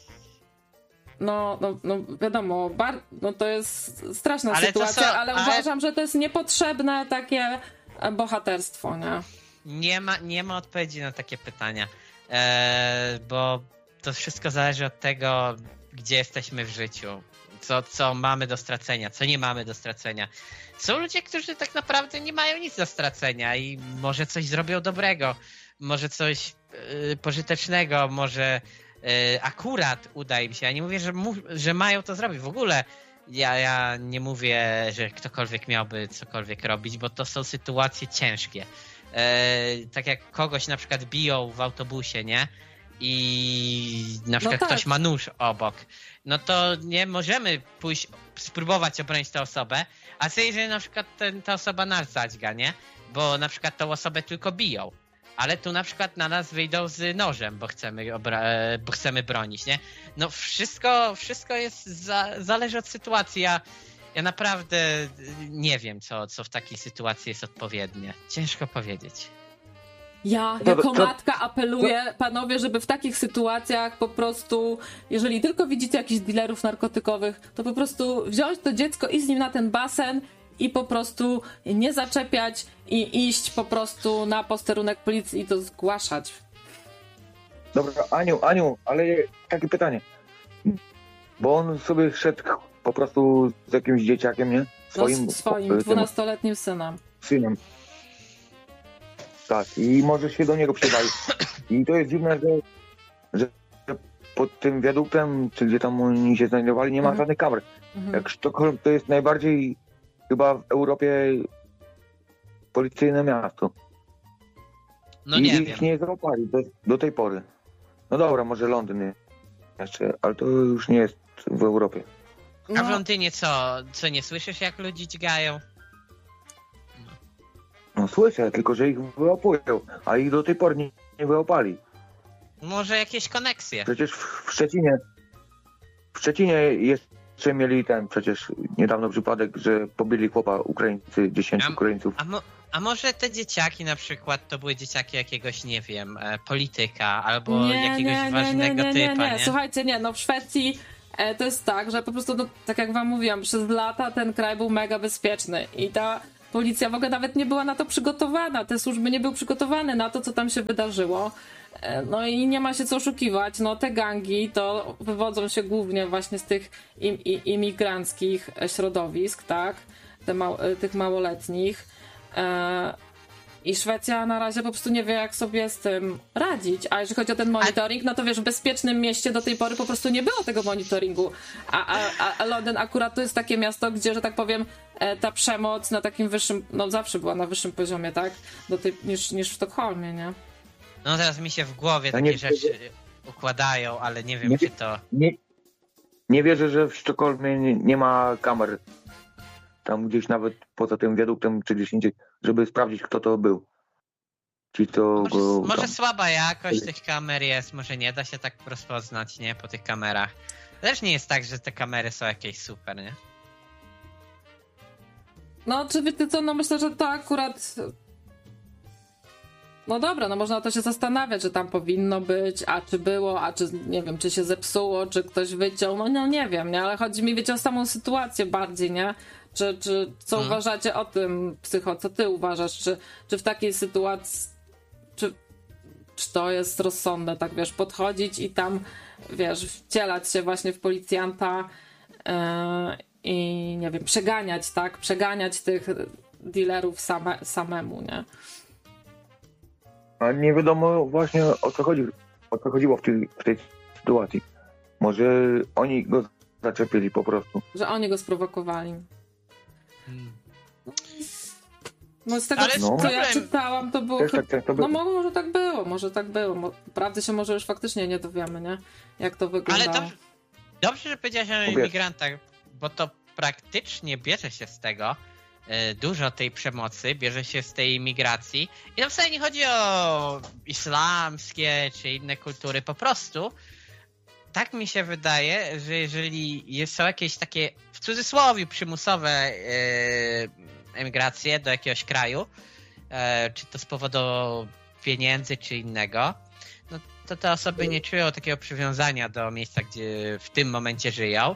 wiadomo, to jest straszna sytuacja, ale uważam, że to jest niepotrzebne takie bohaterstwo, nie? Nie ma odpowiedzi na takie pytania, bo to wszystko zależy od tego, gdzie jesteśmy w życiu. Co mamy do stracenia, co nie mamy do stracenia. Są ludzie, którzy tak naprawdę nie mają nic do stracenia i może coś zrobią dobrego, może coś pożytecznego, może akurat uda im się. Ja nie mówię, że mają to zrobić. W ogóle ja nie mówię, że ktokolwiek miałby cokolwiek robić, bo to są sytuacje ciężkie. Tak jak kogoś na przykład biją w autobusie, nie? I na przykład ktoś ma nóż obok, to nie możemy pójść, spróbować obronić tę osobę, a co jeżeli na przykład ta osoba nas zadźga, nie? Bo na przykład tą osobę tylko biją, ale tu na przykład na nas wyjdą z nożem, bo chcemy bronić, nie? Wszystko jest zależy od sytuacji. Ja naprawdę nie wiem, co w takiej sytuacji jest odpowiednie. Ciężko powiedzieć. Ja jako matka apeluję, panowie, żeby w takich sytuacjach po prostu, jeżeli tylko widzicie jakichś dealerów narkotykowych, to po prostu wziąć to dziecko i z nim na ten basen i po prostu nie zaczepiać i iść po prostu na posterunek policji i to zgłaszać. Dobra, Aniu, ale takie pytanie. Bo on sobie szedł po prostu z jakimś dzieciakiem, nie? Swoim 12-letnim synem. Tak, i może się do niego przywalić. I to jest dziwne, że pod tym wiaduktem, czy gdzie tam oni się znajdowali, nie ma żadnych kamer. Jak Sztokholm to jest najbardziej chyba w Europie policyjne miasto. Nie wiem. Ich nie złapali do tej pory. No dobra, może Londyn jeszcze, ale to już nie jest w Europie. A w Londynie co nie słyszysz, jak ludzi dźgają? Słyszę, tylko że ich wyłapują, a ich do tej pory nie wyłapali. Może jakieś koneksje. Przecież w Szczecinie jeszcze mieli przecież niedawno przypadek, że pobili chłopa Ukraińcy, 10 Ukraińców. A może te dzieciaki na przykład to były dzieciaki jakiegoś, nie wiem, polityka albo jakiegoś ważnego typa, nie? Słuchajcie, no w Szwecji to jest tak, że po prostu, no, tak jak wam mówiłam, przez lata ten kraj był mega bezpieczny i ta policja w ogóle nawet nie była na to przygotowana, te służby nie były przygotowane na to, co tam się wydarzyło. No i nie ma się co oszukiwać, no te gangi to wywodzą się głównie właśnie z tych imigranckich środowisk, tak? Tych małoletnich. I Szwecja na razie po prostu nie wie, jak sobie z tym radzić. A jeżeli chodzi o ten monitoring, no to wiesz, w bezpiecznym mieście do tej pory po prostu nie było tego monitoringu. A Londyn akurat to jest takie miasto, gdzie, że tak powiem, ta przemoc na takim wyższym, no zawsze była na wyższym poziomie, tak? Niż w Sztokholmie, nie? No teraz mi się w głowie takie rzeczy układają, ale nie wiem, czy to... Nie wierzę, że w Sztokholmie nie ma kamer. Tam gdzieś nawet poza tym wiaduktem czy gdzieś indziej, żeby sprawdzić, kto to był. Może słaba jakość tych kamer jest, może nie da się tak rozpoznać, nie? Po tych kamerach. Też nie jest tak, że te kamery są jakieś super, nie? No, czy wiecie co, no myślę, że to akurat... No dobra, no można to się zastanawiać, że tam powinno być, a czy było, a czy nie wiem, czy się zepsuło, czy ktoś wyciął, no nie wiem, nie? Ale chodzi mi, wiecie, o samą sytuację bardziej, nie? Czy co uważacie o tym, Psycho, co ty uważasz, czy w takiej sytuacji, czy to jest rozsądne, tak wiesz, podchodzić i tam, wiesz, wcielać się właśnie w policjanta i nie wiem, przeganiać tych dealerów samemu, nie? A nie wiadomo właśnie o co chodziło w tej sytuacji. Może oni go zaczepili po prostu. Że oni go sprowokowali. No z tego, co ja czytałam, to było... No może tak było. Prawdy się może już faktycznie nie dowiemy, nie? Jak to wyglądało. Ale dobrze, że powiedziałeś o imigrantach, bo to praktycznie bierze się z tego, dużo tej przemocy bierze się z tej migracji. I to wcale nie chodzi o islamskie czy inne kultury, po prostu tak mi się wydaje, że jeżeli są jakieś takie, w cudzysłowie, przymusowe emigracje do jakiegoś kraju, czy to z powodu pieniędzy, czy innego, no to te osoby nie czują takiego przywiązania do miejsca, gdzie w tym momencie żyją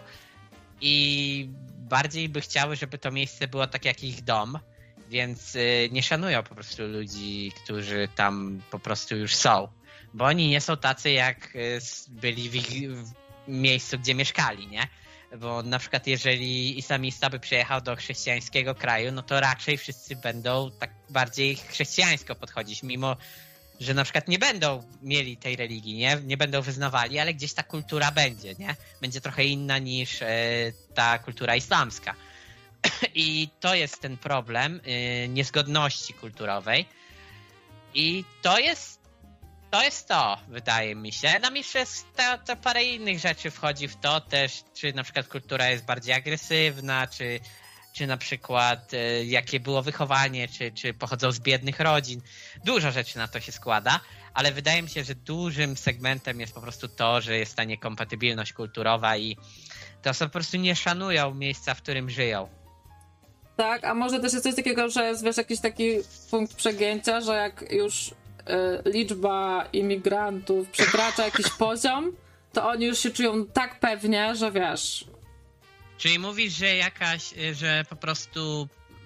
i bardziej by chciały, żeby to miejsce było tak jak ich dom, więc nie szanują po prostu ludzi, którzy tam po prostu już są. Bo oni nie są tacy, jak byli w ich miejscu, gdzie mieszkali, nie? Bo na przykład jeżeli islamista by przyjechał do chrześcijańskiego kraju, no to raczej wszyscy będą tak bardziej chrześcijańsko podchodzić, mimo że na przykład nie będą mieli tej religii, nie będą wyznawali, ale gdzieś ta kultura będzie, nie? Będzie trochę inna niż ta kultura islamska. I to jest ten problem niezgodności kulturowej. I to jest to, wydaje mi się. Nam jeszcze jest to parę innych rzeczy wchodzi w to też, czy na przykład kultura jest bardziej agresywna, czy na przykład jakie było wychowanie, czy pochodzą z biednych rodzin. Dużo rzeczy na to się składa, ale wydaje mi się, że dużym segmentem jest po prostu to, że jest ta niekompatybilność kulturowa i te osoby po prostu nie szanują miejsca, w którym żyją. Tak, a może też jest coś takiego, że jest, wiesz, jakiś taki punkt przegięcia, że jak już liczba imigrantów przekracza jakiś poziom, to oni już się czują tak pewnie, że wiesz... Czyli mówisz, że po prostu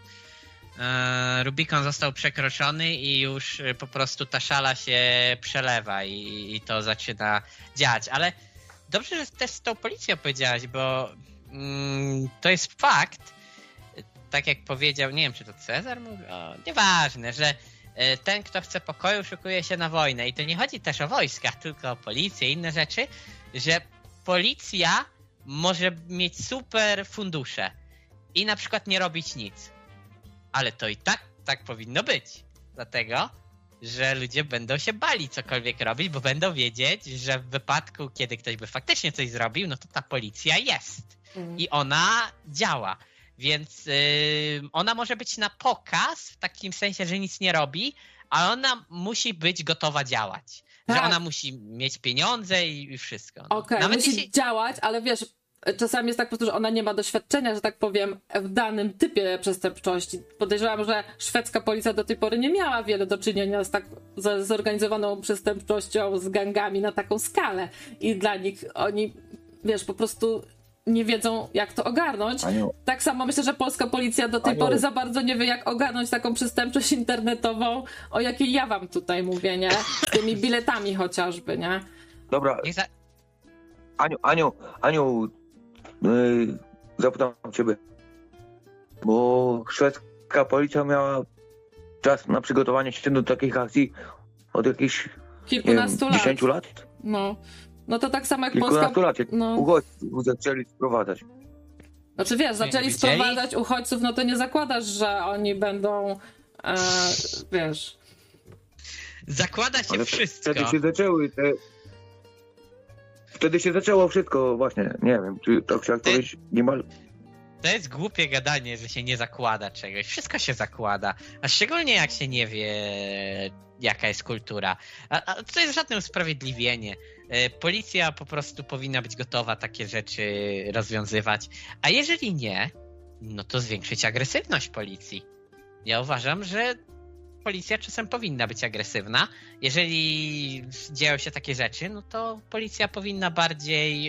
Rubikon został przekroczony i już po prostu ta szala się przelewa i to zaczyna działać. Ale dobrze, że też z tą policją powiedziałaś, bo to jest fakt, tak jak powiedział, nie wiem, czy to Cezar mówił, nieważne, że ten, kto chce pokoju, szykuje się na wojnę. I to nie chodzi też o wojska, tylko o policję i inne rzeczy, że policja może mieć super fundusze i na przykład nie robić nic. Ale to i tak powinno być. Dlatego, że ludzie będą się bali cokolwiek robić, bo będą wiedzieć, że w wypadku, kiedy ktoś by faktycznie coś zrobił, no to ta policja jest. I ona działa. Więc ona może być na pokaz, w takim sensie, że nic nie robi, ale ona musi być gotowa działać. Tak. Że ona musi mieć pieniądze i wszystko. No. Okej, musi działać, ale wiesz, czasami jest tak po prostu, że ona nie ma doświadczenia, że tak powiem, w danym typie przestępczości. Podejrzewam, że szwedzka policja do tej pory nie miała wiele do czynienia z tak zorganizowaną przestępczością, z gangami na taką skalę. I dla nich oni, wiesz, po prostu nie wiedzą, jak to ogarnąć. Aniu. Tak samo myślę, że polska policja do tej pory za bardzo nie wie, jak ogarnąć taką przestępczość internetową, o jakiej ja wam tutaj mówię, nie? Z tymi biletami chociażby, nie? Dobra. Aniu, zapytam ciebie, bo szwedzka policja miała czas na przygotowanie się do takich akcji od jakichś kilkunastu lat. 10 lat? No to tak samo jak kilkunastu Polska... lat uchodźców zaczęli sprowadzać. Znaczy wiesz, zaczęli sprowadzać uchodźców, no to nie zakładasz, że oni będą, wiesz... Zakłada się wszystko. Wtedy się zaczęło wszystko, właśnie, nie wiem, czy to chciałeś powiedzieć niemal... To jest głupie gadanie, że się nie zakłada czegoś. Wszystko się zakłada. A szczególnie jak się nie wie, jaka jest kultura. A to jest żadne usprawiedliwienie. Policja po prostu powinna być gotowa takie rzeczy rozwiązywać. A jeżeli nie, no to zwiększyć agresywność policji. Ja uważam, że policja czasem powinna być agresywna. Jeżeli dzieją się takie rzeczy, no to policja powinna bardziej...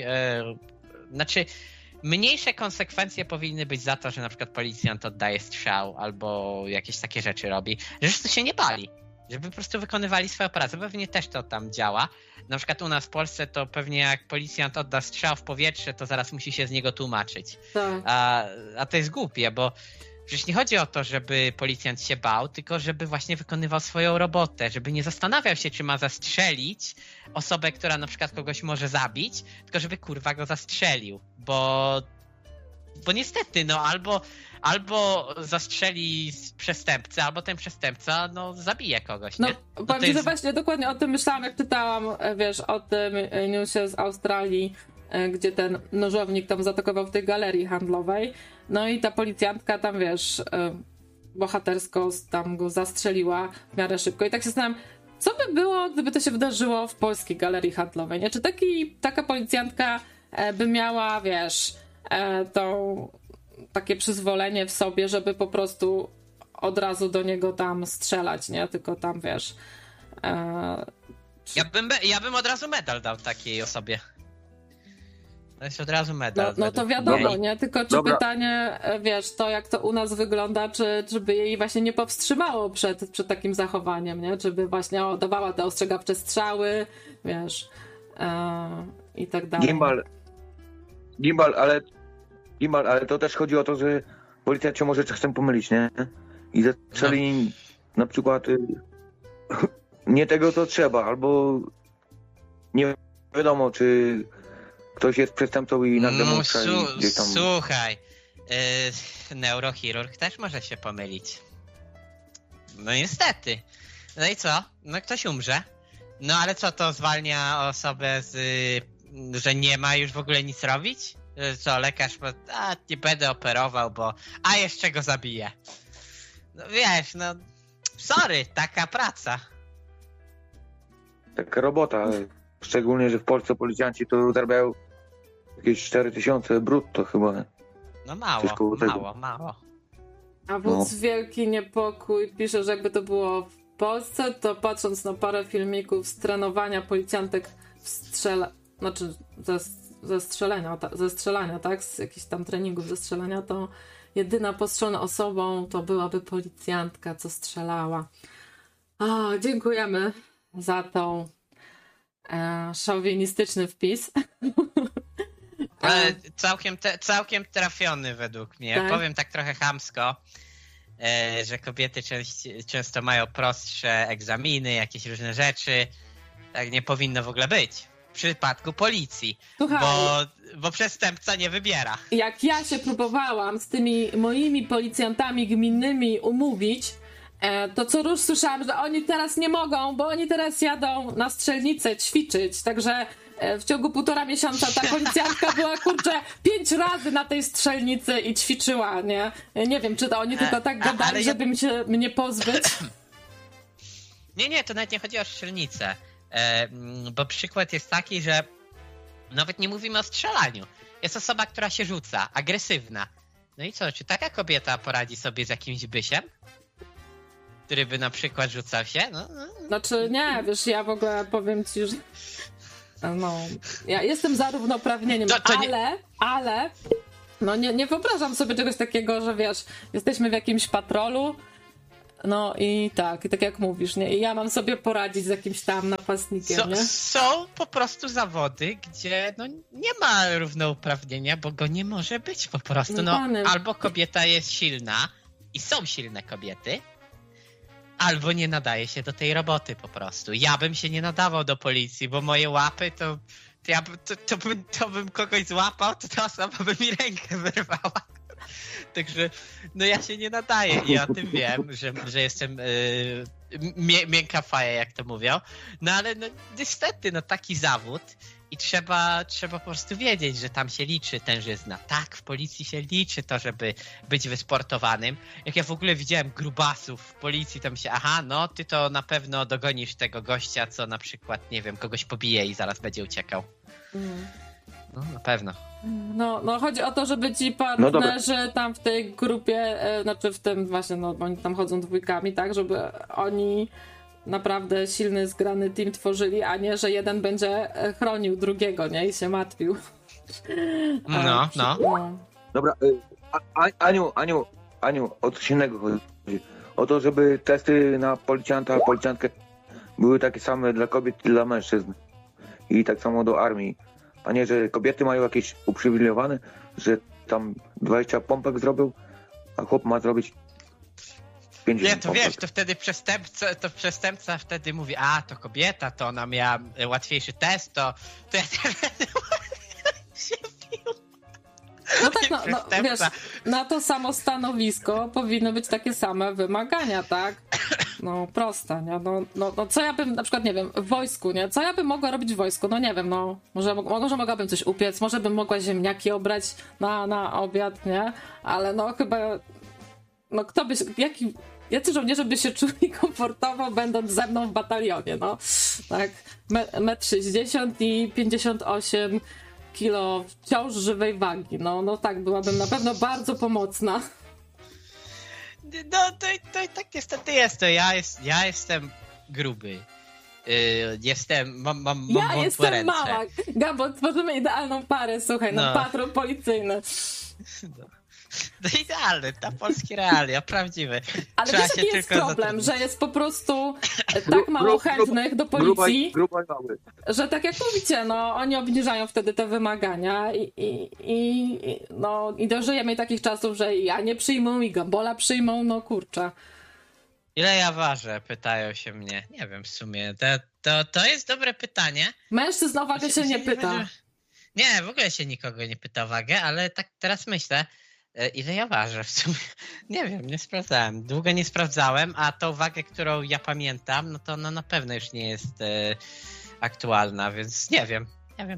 mniejsze konsekwencje powinny być za to, że na przykład policjant oddaje strzał albo jakieś takie rzeczy robi. Że się nie bali. Żeby po prostu wykonywali swoją pracę. Pewnie też to tam działa. Na przykład u nas w Polsce to pewnie jak policjant odda strzał w powietrze, to zaraz musi się z niego tłumaczyć. Tak. A to jest głupie, bo przecież nie chodzi o to, żeby policjant się bał, tylko żeby właśnie wykonywał swoją robotę, żeby nie zastanawiał się, czy ma zastrzelić osobę, która na przykład kogoś może zabić, tylko żeby kurwa go zastrzelił, bo niestety, no albo zastrzeli przestępcę, albo ten przestępca, no zabije kogoś, nie? No powiem, że właśnie dokładnie o tym myślałam, jak czytałam, wiesz, o tym newsie z Australii, gdzie ten nożownik tam zaatakował w tej galerii handlowej. No i ta policjantka tam, wiesz, bohatersko tam go zastrzeliła w miarę szybko. I tak się zastanawiam, co by było, gdyby to się wydarzyło w polskiej galerii handlowej, nie? Czy taka policjantka by miała, wiesz, takie przyzwolenie w sobie, żeby po prostu od razu do niego tam strzelać, nie? Tylko tam, wiesz... Ja bym od razu medal dał takiej osobie. To jest od razu medal. No to wiadomo, nie? Tylko czy pytanie, wiesz, to jak to u nas wygląda, czy by jej właśnie nie powstrzymało przed takim zachowaniem, nie? Czy by właśnie dawała te ostrzegawcze strzały, wiesz, i tak dalej. Gimbal, ale to też chodzi o to, że policja cię może czasem pomylić, nie? I zaczęli na przykład nie tego, co trzeba, albo nie wiadomo, czy ktoś jest przestępcą i nagle mu strzeli gdzieś tam. Słuchaj, neurochirurg też może się pomylić. No niestety. No i co? No ktoś umrze. No ale co, to zwalnia osobę że nie ma już w ogóle nic robić? Co, lekarz nie będę operował, bo jeszcze go zabiję. No wiesz, no sorry, taka praca. Taka robota, szczególnie, że w Polsce policjanci to zarabiają jakieś 4000 brutto chyba. No mało. A wódz Wielki Niepokój pisze, że jakby to było w Polsce, to patrząc na parę filmików z trenowania policjantek ze strzelania, tak? Z jakichś tam treningów ze strzelania, to jedyna postrzelona osobą to byłaby policjantka, co strzelała. Dziękujemy za tą szowinistyczny wpis. Ale całkiem trafiony według mnie. Tak? Powiem tak trochę chamsko, że kobiety często mają prostsze egzaminy, jakieś różne rzeczy. Tak nie powinno w ogóle być. W przypadku policji. Słuchaj, bo przestępca nie wybiera. Jak ja się próbowałam z tymi moimi policjantami gminnymi umówić, to co rusz słyszałam, że oni teraz nie mogą, bo oni teraz jadą na strzelnicę ćwiczyć, także w ciągu 1,5 miesiąca ta policjantka była, 5 razy na tej strzelnicy i ćwiczyła, nie? Nie wiem, czy to oni tylko tak gadali, żeby mnie pozbyć. Nie, to nawet nie chodzi o strzelnicę, bo przykład jest taki, że nawet nie mówimy o strzelaniu. jest osoba, która się rzuca, agresywna. No i co, czy taka kobieta poradzi sobie z jakimś bysiem? Który by na przykład rzucał się? Znaczy nie, wiesz, ja w ogóle powiem ci, że ja jestem za równouprawnieniem, ale no nie wyobrażam sobie czegoś takiego, że wiesz, jesteśmy w jakimś patrolu, no i tak jak mówisz, nie? I ja mam sobie poradzić z jakimś tam napastnikiem, nie? Są po prostu zawody, gdzie nie ma równouprawnienia, bo go nie może być po prostu. Albo kobieta jest silna i są silne kobiety, albo nie nadaje się do tej roboty po prostu. Ja bym się nie nadawał do policji, bo moje łapy to bym kogoś złapał, to ta osoba by mi rękę wyrwała. Także ja się nie nadaję i o tym wiem, że jestem miękka faja, jak to mówią. No ale niestety, taki zawód i trzeba po prostu wiedzieć, że tam się liczy tężyzna. Tak, w policji się liczy to, żeby być wysportowanym. Jak ja w ogóle widziałem grubasów w policji, to myślę, ty to na pewno dogonisz tego gościa, co na przykład, nie wiem, kogoś pobije i zaraz będzie uciekał. No, na pewno. No chodzi o to, żeby ci partnerzy tam w tej grupie, znaczy w tym właśnie, bo oni tam chodzą dwójkami, tak, żeby oni naprawdę silny, zgrany team tworzyli, a nie, że jeden będzie chronił drugiego, nie? I się martwił. No. Dobra, Aniu, o coś innego chodzi. O to, żeby testy na policjanta, policjantkę były takie same dla kobiet i dla mężczyzn. I tak samo do armii. A nie, że kobiety mają jakieś uprzywilejowane, że tam 20 pompek zrobił, a chłop ma zrobić 50 Nie, to pompek. wiesz, to wtedy przestępca wtedy mówi, to kobieta, to ona miała łatwiejszy test, to ja się bił. No tak, wiesz, na to samo stanowisko powinny być takie same wymagania, tak? No proste, nie? No co ja bym, na przykład, nie wiem, w wojsku, nie? Co ja bym mogła robić w wojsku? No nie wiem, może mogłabym coś upiec, może bym mogła ziemniaki obrać na obiad, nie? Ale chyba, jacy żołnierze by się czuli komfortowo, będąc ze mną w batalionie, tak? 1,60 m i 58 kilo wciąż żywej wagi. No tak, byłabym na pewno bardzo pomocna. To i tak niestety jest to. Ja jestem gruby. Mam ja wątłe jestem ręce. mała. Gabo, tworzymy idealną parę, słuchaj, patrol policyjny. To idealny, ta polskie realia, prawdziwe. Ale wiesz, jaki jest problem, że jest po prostu tak mało chętnych do policji, że tak jak mówicie, oni obniżają wtedy te wymagania i dożyjemy takich czasów, że ja nie przyjmą i Gambola przyjmą, kurczę. Ile ja ważę? Pytają się mnie. Nie wiem w sumie. To jest dobre pytanie. Mężczyzn o wagę się nie pyta. Nie, w ogóle się nikogo nie pyta o wagę, ale tak teraz myślę, ile ja ważę w sumie? Nie wiem, nie sprawdzałem. Długo nie sprawdzałem, a tą wagę, którą ja pamiętam, to ona na pewno już nie jest aktualna, więc nie wiem.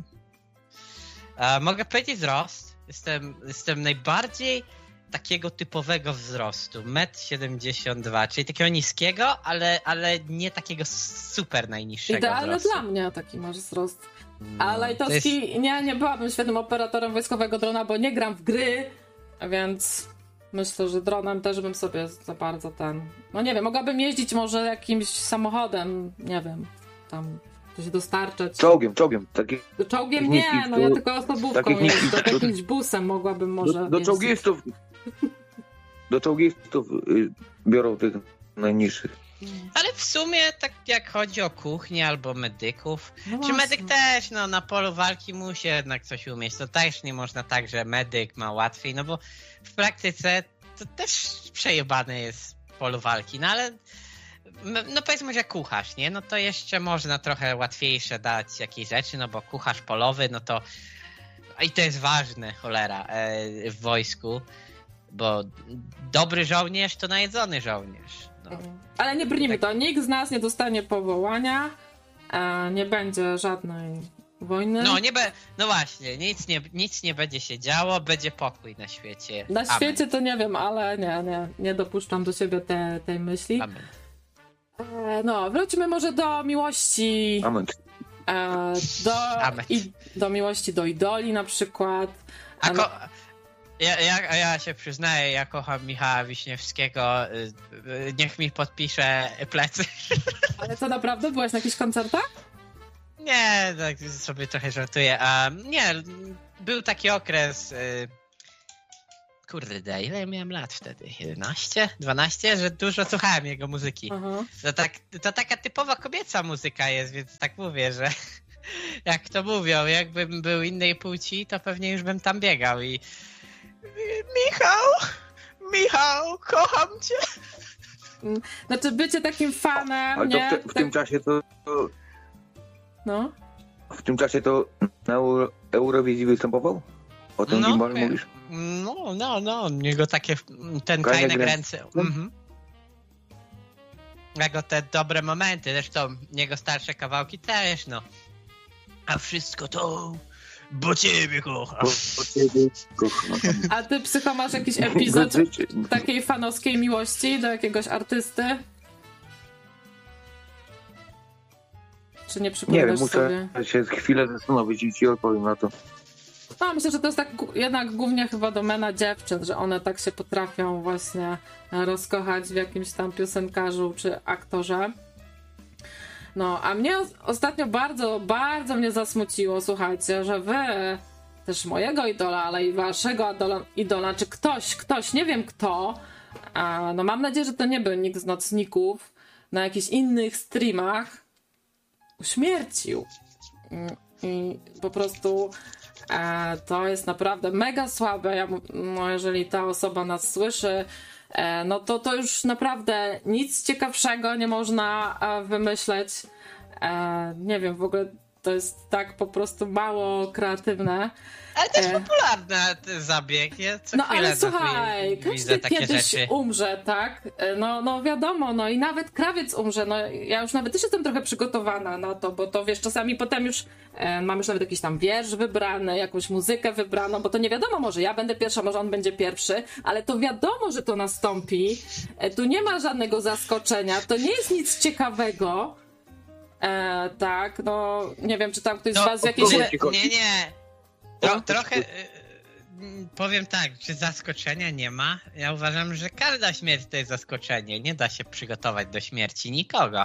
Mogę powiedzieć wzrost. Jestem najbardziej takiego typowego wzrostu. 1,72 m, czyli takiego niskiego, ale nie takiego super najniższego idealny wzrostu. dla mnie taki masz wzrost. A Lajtowski, nie byłabym świetnym operatorem wojskowego drona, bo nie gram w gry, więc myślę, że dronem też bym sobie za bardzo nie wiem, mogłabym jeździć może jakimś samochodem, nie wiem, tam coś dostarczać. Czołgiem. Czołgiem nie, ja tylko osobówką jeżdżę, jakimś busem mogłabym może do czołgistów. Do czołgistów biorą tych najniższych. Ale w sumie tak jak chodzi o kuchnię albo medyków, czy medyk też na polu walki musi jednak coś umieć, to też nie można tak, że medyk ma łatwiej, bo w praktyce to też przejebane jest polu walki, ale powiedzmy, że kucharz, nie? To jeszcze można trochę łatwiejsze dać jakieś rzeczy, bo kucharz polowy, to i to jest ważne, cholera, w wojsku, bo dobry żołnierz to najedzony żołnierz. Ale nie brnijmy to, nikt z nas nie dostanie powołania, nie będzie żadnej wojny. No właśnie, nic nie będzie się działo, będzie pokój na świecie. Na świecie to nie wiem, ale nie dopuszczam do siebie tej myśli. Amen. Wróćmy może do miłości. Amen. do miłości do idoli na przykład. Ja się przyznaję, ja kocham Michała Wiśniewskiego. Niech mi podpisze plecy. Ale to naprawdę byłeś na jakichś koncertach? Nie, tak sobie trochę żartuję. Nie, był taki okres... Kurde, ile miałem lat wtedy? 11? 12? Że dużo słuchałem jego muzyki. To taka typowa kobieca muzyka jest, więc tak mówię, że jak to mówią, jakbym był innej płci, to pewnie już bym tam biegał i Michał, kocham cię. Znaczy bycie takim fanem, ale nie? W tym czasie to... No? W tym czasie to na Eurowizji występował? O tym Gimbal mówisz? No, jego takie Tajne Gręce. Jego te dobre momenty, zresztą jego starsze kawałki też, no. A wszystko to, bo ciebie kocham. A ty, Psycho, masz jakiś epizod takiej fanowskiej miłości do jakiegoś artysty? Czy nie przypominasz sobie? Nie wiem, muszę się chwilę zastanowić i ci odpowiem na to. No, myślę, że to jest tak jednak głównie chyba domena dziewczyn, że one tak się potrafią właśnie rozkochać w jakimś tam piosenkarzu czy aktorze. No, a mnie ostatnio bardzo, bardzo mnie zasmuciło, słuchajcie, że wy, też mojego idola, ale i waszego idola, czy ktoś, nie wiem kto, no mam nadzieję, że to nie był nikt z nocników, na jakichś innych streamach uśmiercił. I po prostu to jest naprawdę mega słabe. No jeżeli ta osoba nas słyszy, no to już naprawdę nic ciekawszego nie można wymyśleć. Nie wiem, w ogóle to jest tak po prostu mało kreatywne. Ale też popularny ten zabieg. Ja co ale słuchaj, każdy kiedyś umrze, tak? No wiadomo, no i nawet krawiec umrze. No ja już nawet też jestem trochę przygotowana na to, bo to wiesz, czasami potem już mam już nawet jakiś tam wiersz wybrany, jakąś muzykę wybraną, bo to nie wiadomo, może ja będę pierwsza, może on będzie pierwszy, ale to wiadomo, że to nastąpi. Tu nie ma żadnego zaskoczenia, to nie jest nic ciekawego. Tak, no nie wiem, czy tam ktoś z was jakieś... Nie. Trochę powiem tak, czy zaskoczenia nie ma? Ja uważam, że każda śmierć to jest zaskoczenie. Nie da się przygotować do śmierci nikogo.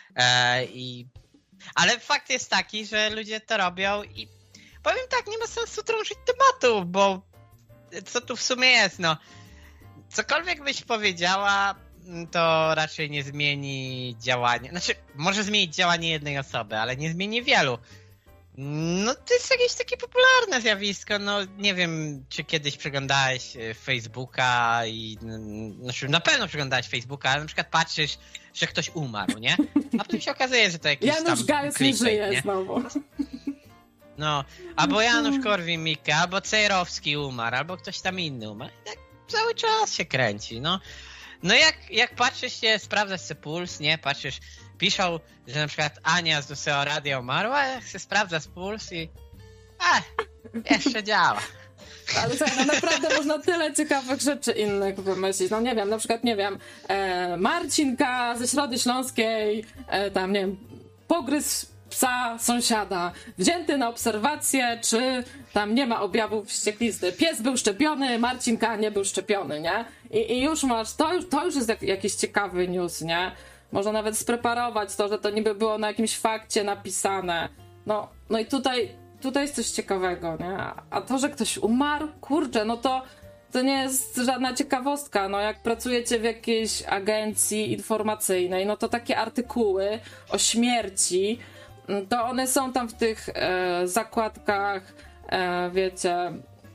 Ale fakt jest taki, że ludzie to robią i powiem tak, nie ma sensu drążyć tematu, bo co tu w sumie jest, no. Cokolwiek byś powiedziała, to raczej nie zmieni działania. Znaczy, może zmienić działanie jednej osoby, ale nie zmieni wielu. No to jest jakieś takie popularne zjawisko, no nie wiem, czy kiedyś przeglądałeś Facebooka znaczy na pewno przeglądałeś Facebooka, ale na przykład patrzysz, że ktoś umarł, nie? A potem się okazuje, że to jakiś Janusz Gajos nie żyje znowu. No, albo Janusz Korwin-Mikke, albo Cejrowski umarł, albo ktoś tam inny umarł. I tak cały czas się kręci, no. No jak patrzysz się, sprawdzasz sobie puls, nie? Patrzysz, piszą, że na przykład Ania z Duseo Radia umarła, jak się sprawdza puls i jeszcze działa. Ale co, no naprawdę można tyle ciekawych rzeczy innych wymyślić. No nie wiem, na przykład, Marcinka ze Środy Śląskiej, tam, nie wiem, pogryzł psa sąsiada, wzięty na obserwację, czy tam nie ma objawów wścieklizny. Pies był szczepiony, Marcinka nie był szczepiony, nie? I już masz, to już jest jakiś ciekawy news, nie? Można nawet spreparować to, że to niby było na jakimś fakcie napisane. No i tutaj jest coś ciekawego, nie? A to, że ktoś umarł, kurczę, no to nie jest żadna ciekawostka. No jak pracujecie w jakiejś agencji informacyjnej, no to takie artykuły o śmierci, to one są tam w tych zakładkach, wiecie,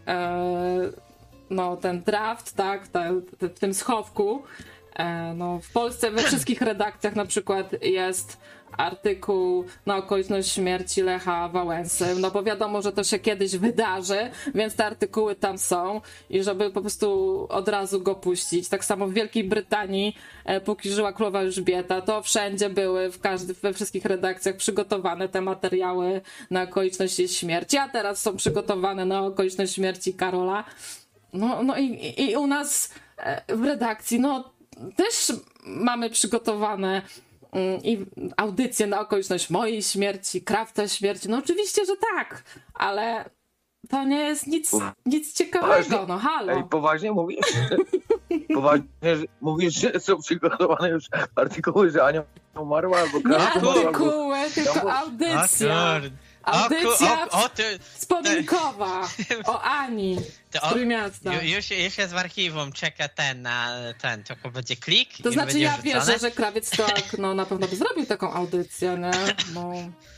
no ten draft, tak, w tym schowku. No, w Polsce we wszystkich redakcjach na przykład jest artykuł na okoliczność śmierci Lecha Wałęsy, no bo wiadomo, że to się kiedyś wydarzy, więc te artykuły tam są i żeby po prostu od razu go puścić. Tak samo w Wielkiej Brytanii, póki żyła królowa Elżbieta, to wszędzie były, we wszystkich redakcjach przygotowane te materiały na okoliczność jej śmierci, a teraz są przygotowane na okoliczność śmierci Karola. No i u nas w redakcji, no też mamy przygotowane i audycję na okoliczność mojej śmierci, Krawca śmierci. No oczywiście, że tak, ale to nie jest nic ciekawego, no halo. Ej, poważnie mówisz? Poważnie mówisz, że są przygotowane już artykuły, że Ania umarła albo Nie Krawca umarła? artykuły, tylko audycja. Audycja wspominkowa o Ani z Trójmiasta. Już jest w archiwum, czeka to będzie klik. To znaczy ja wrzucone. wierzę, że Krawiec to na pewno by zrobił taką audycję, nie? Bo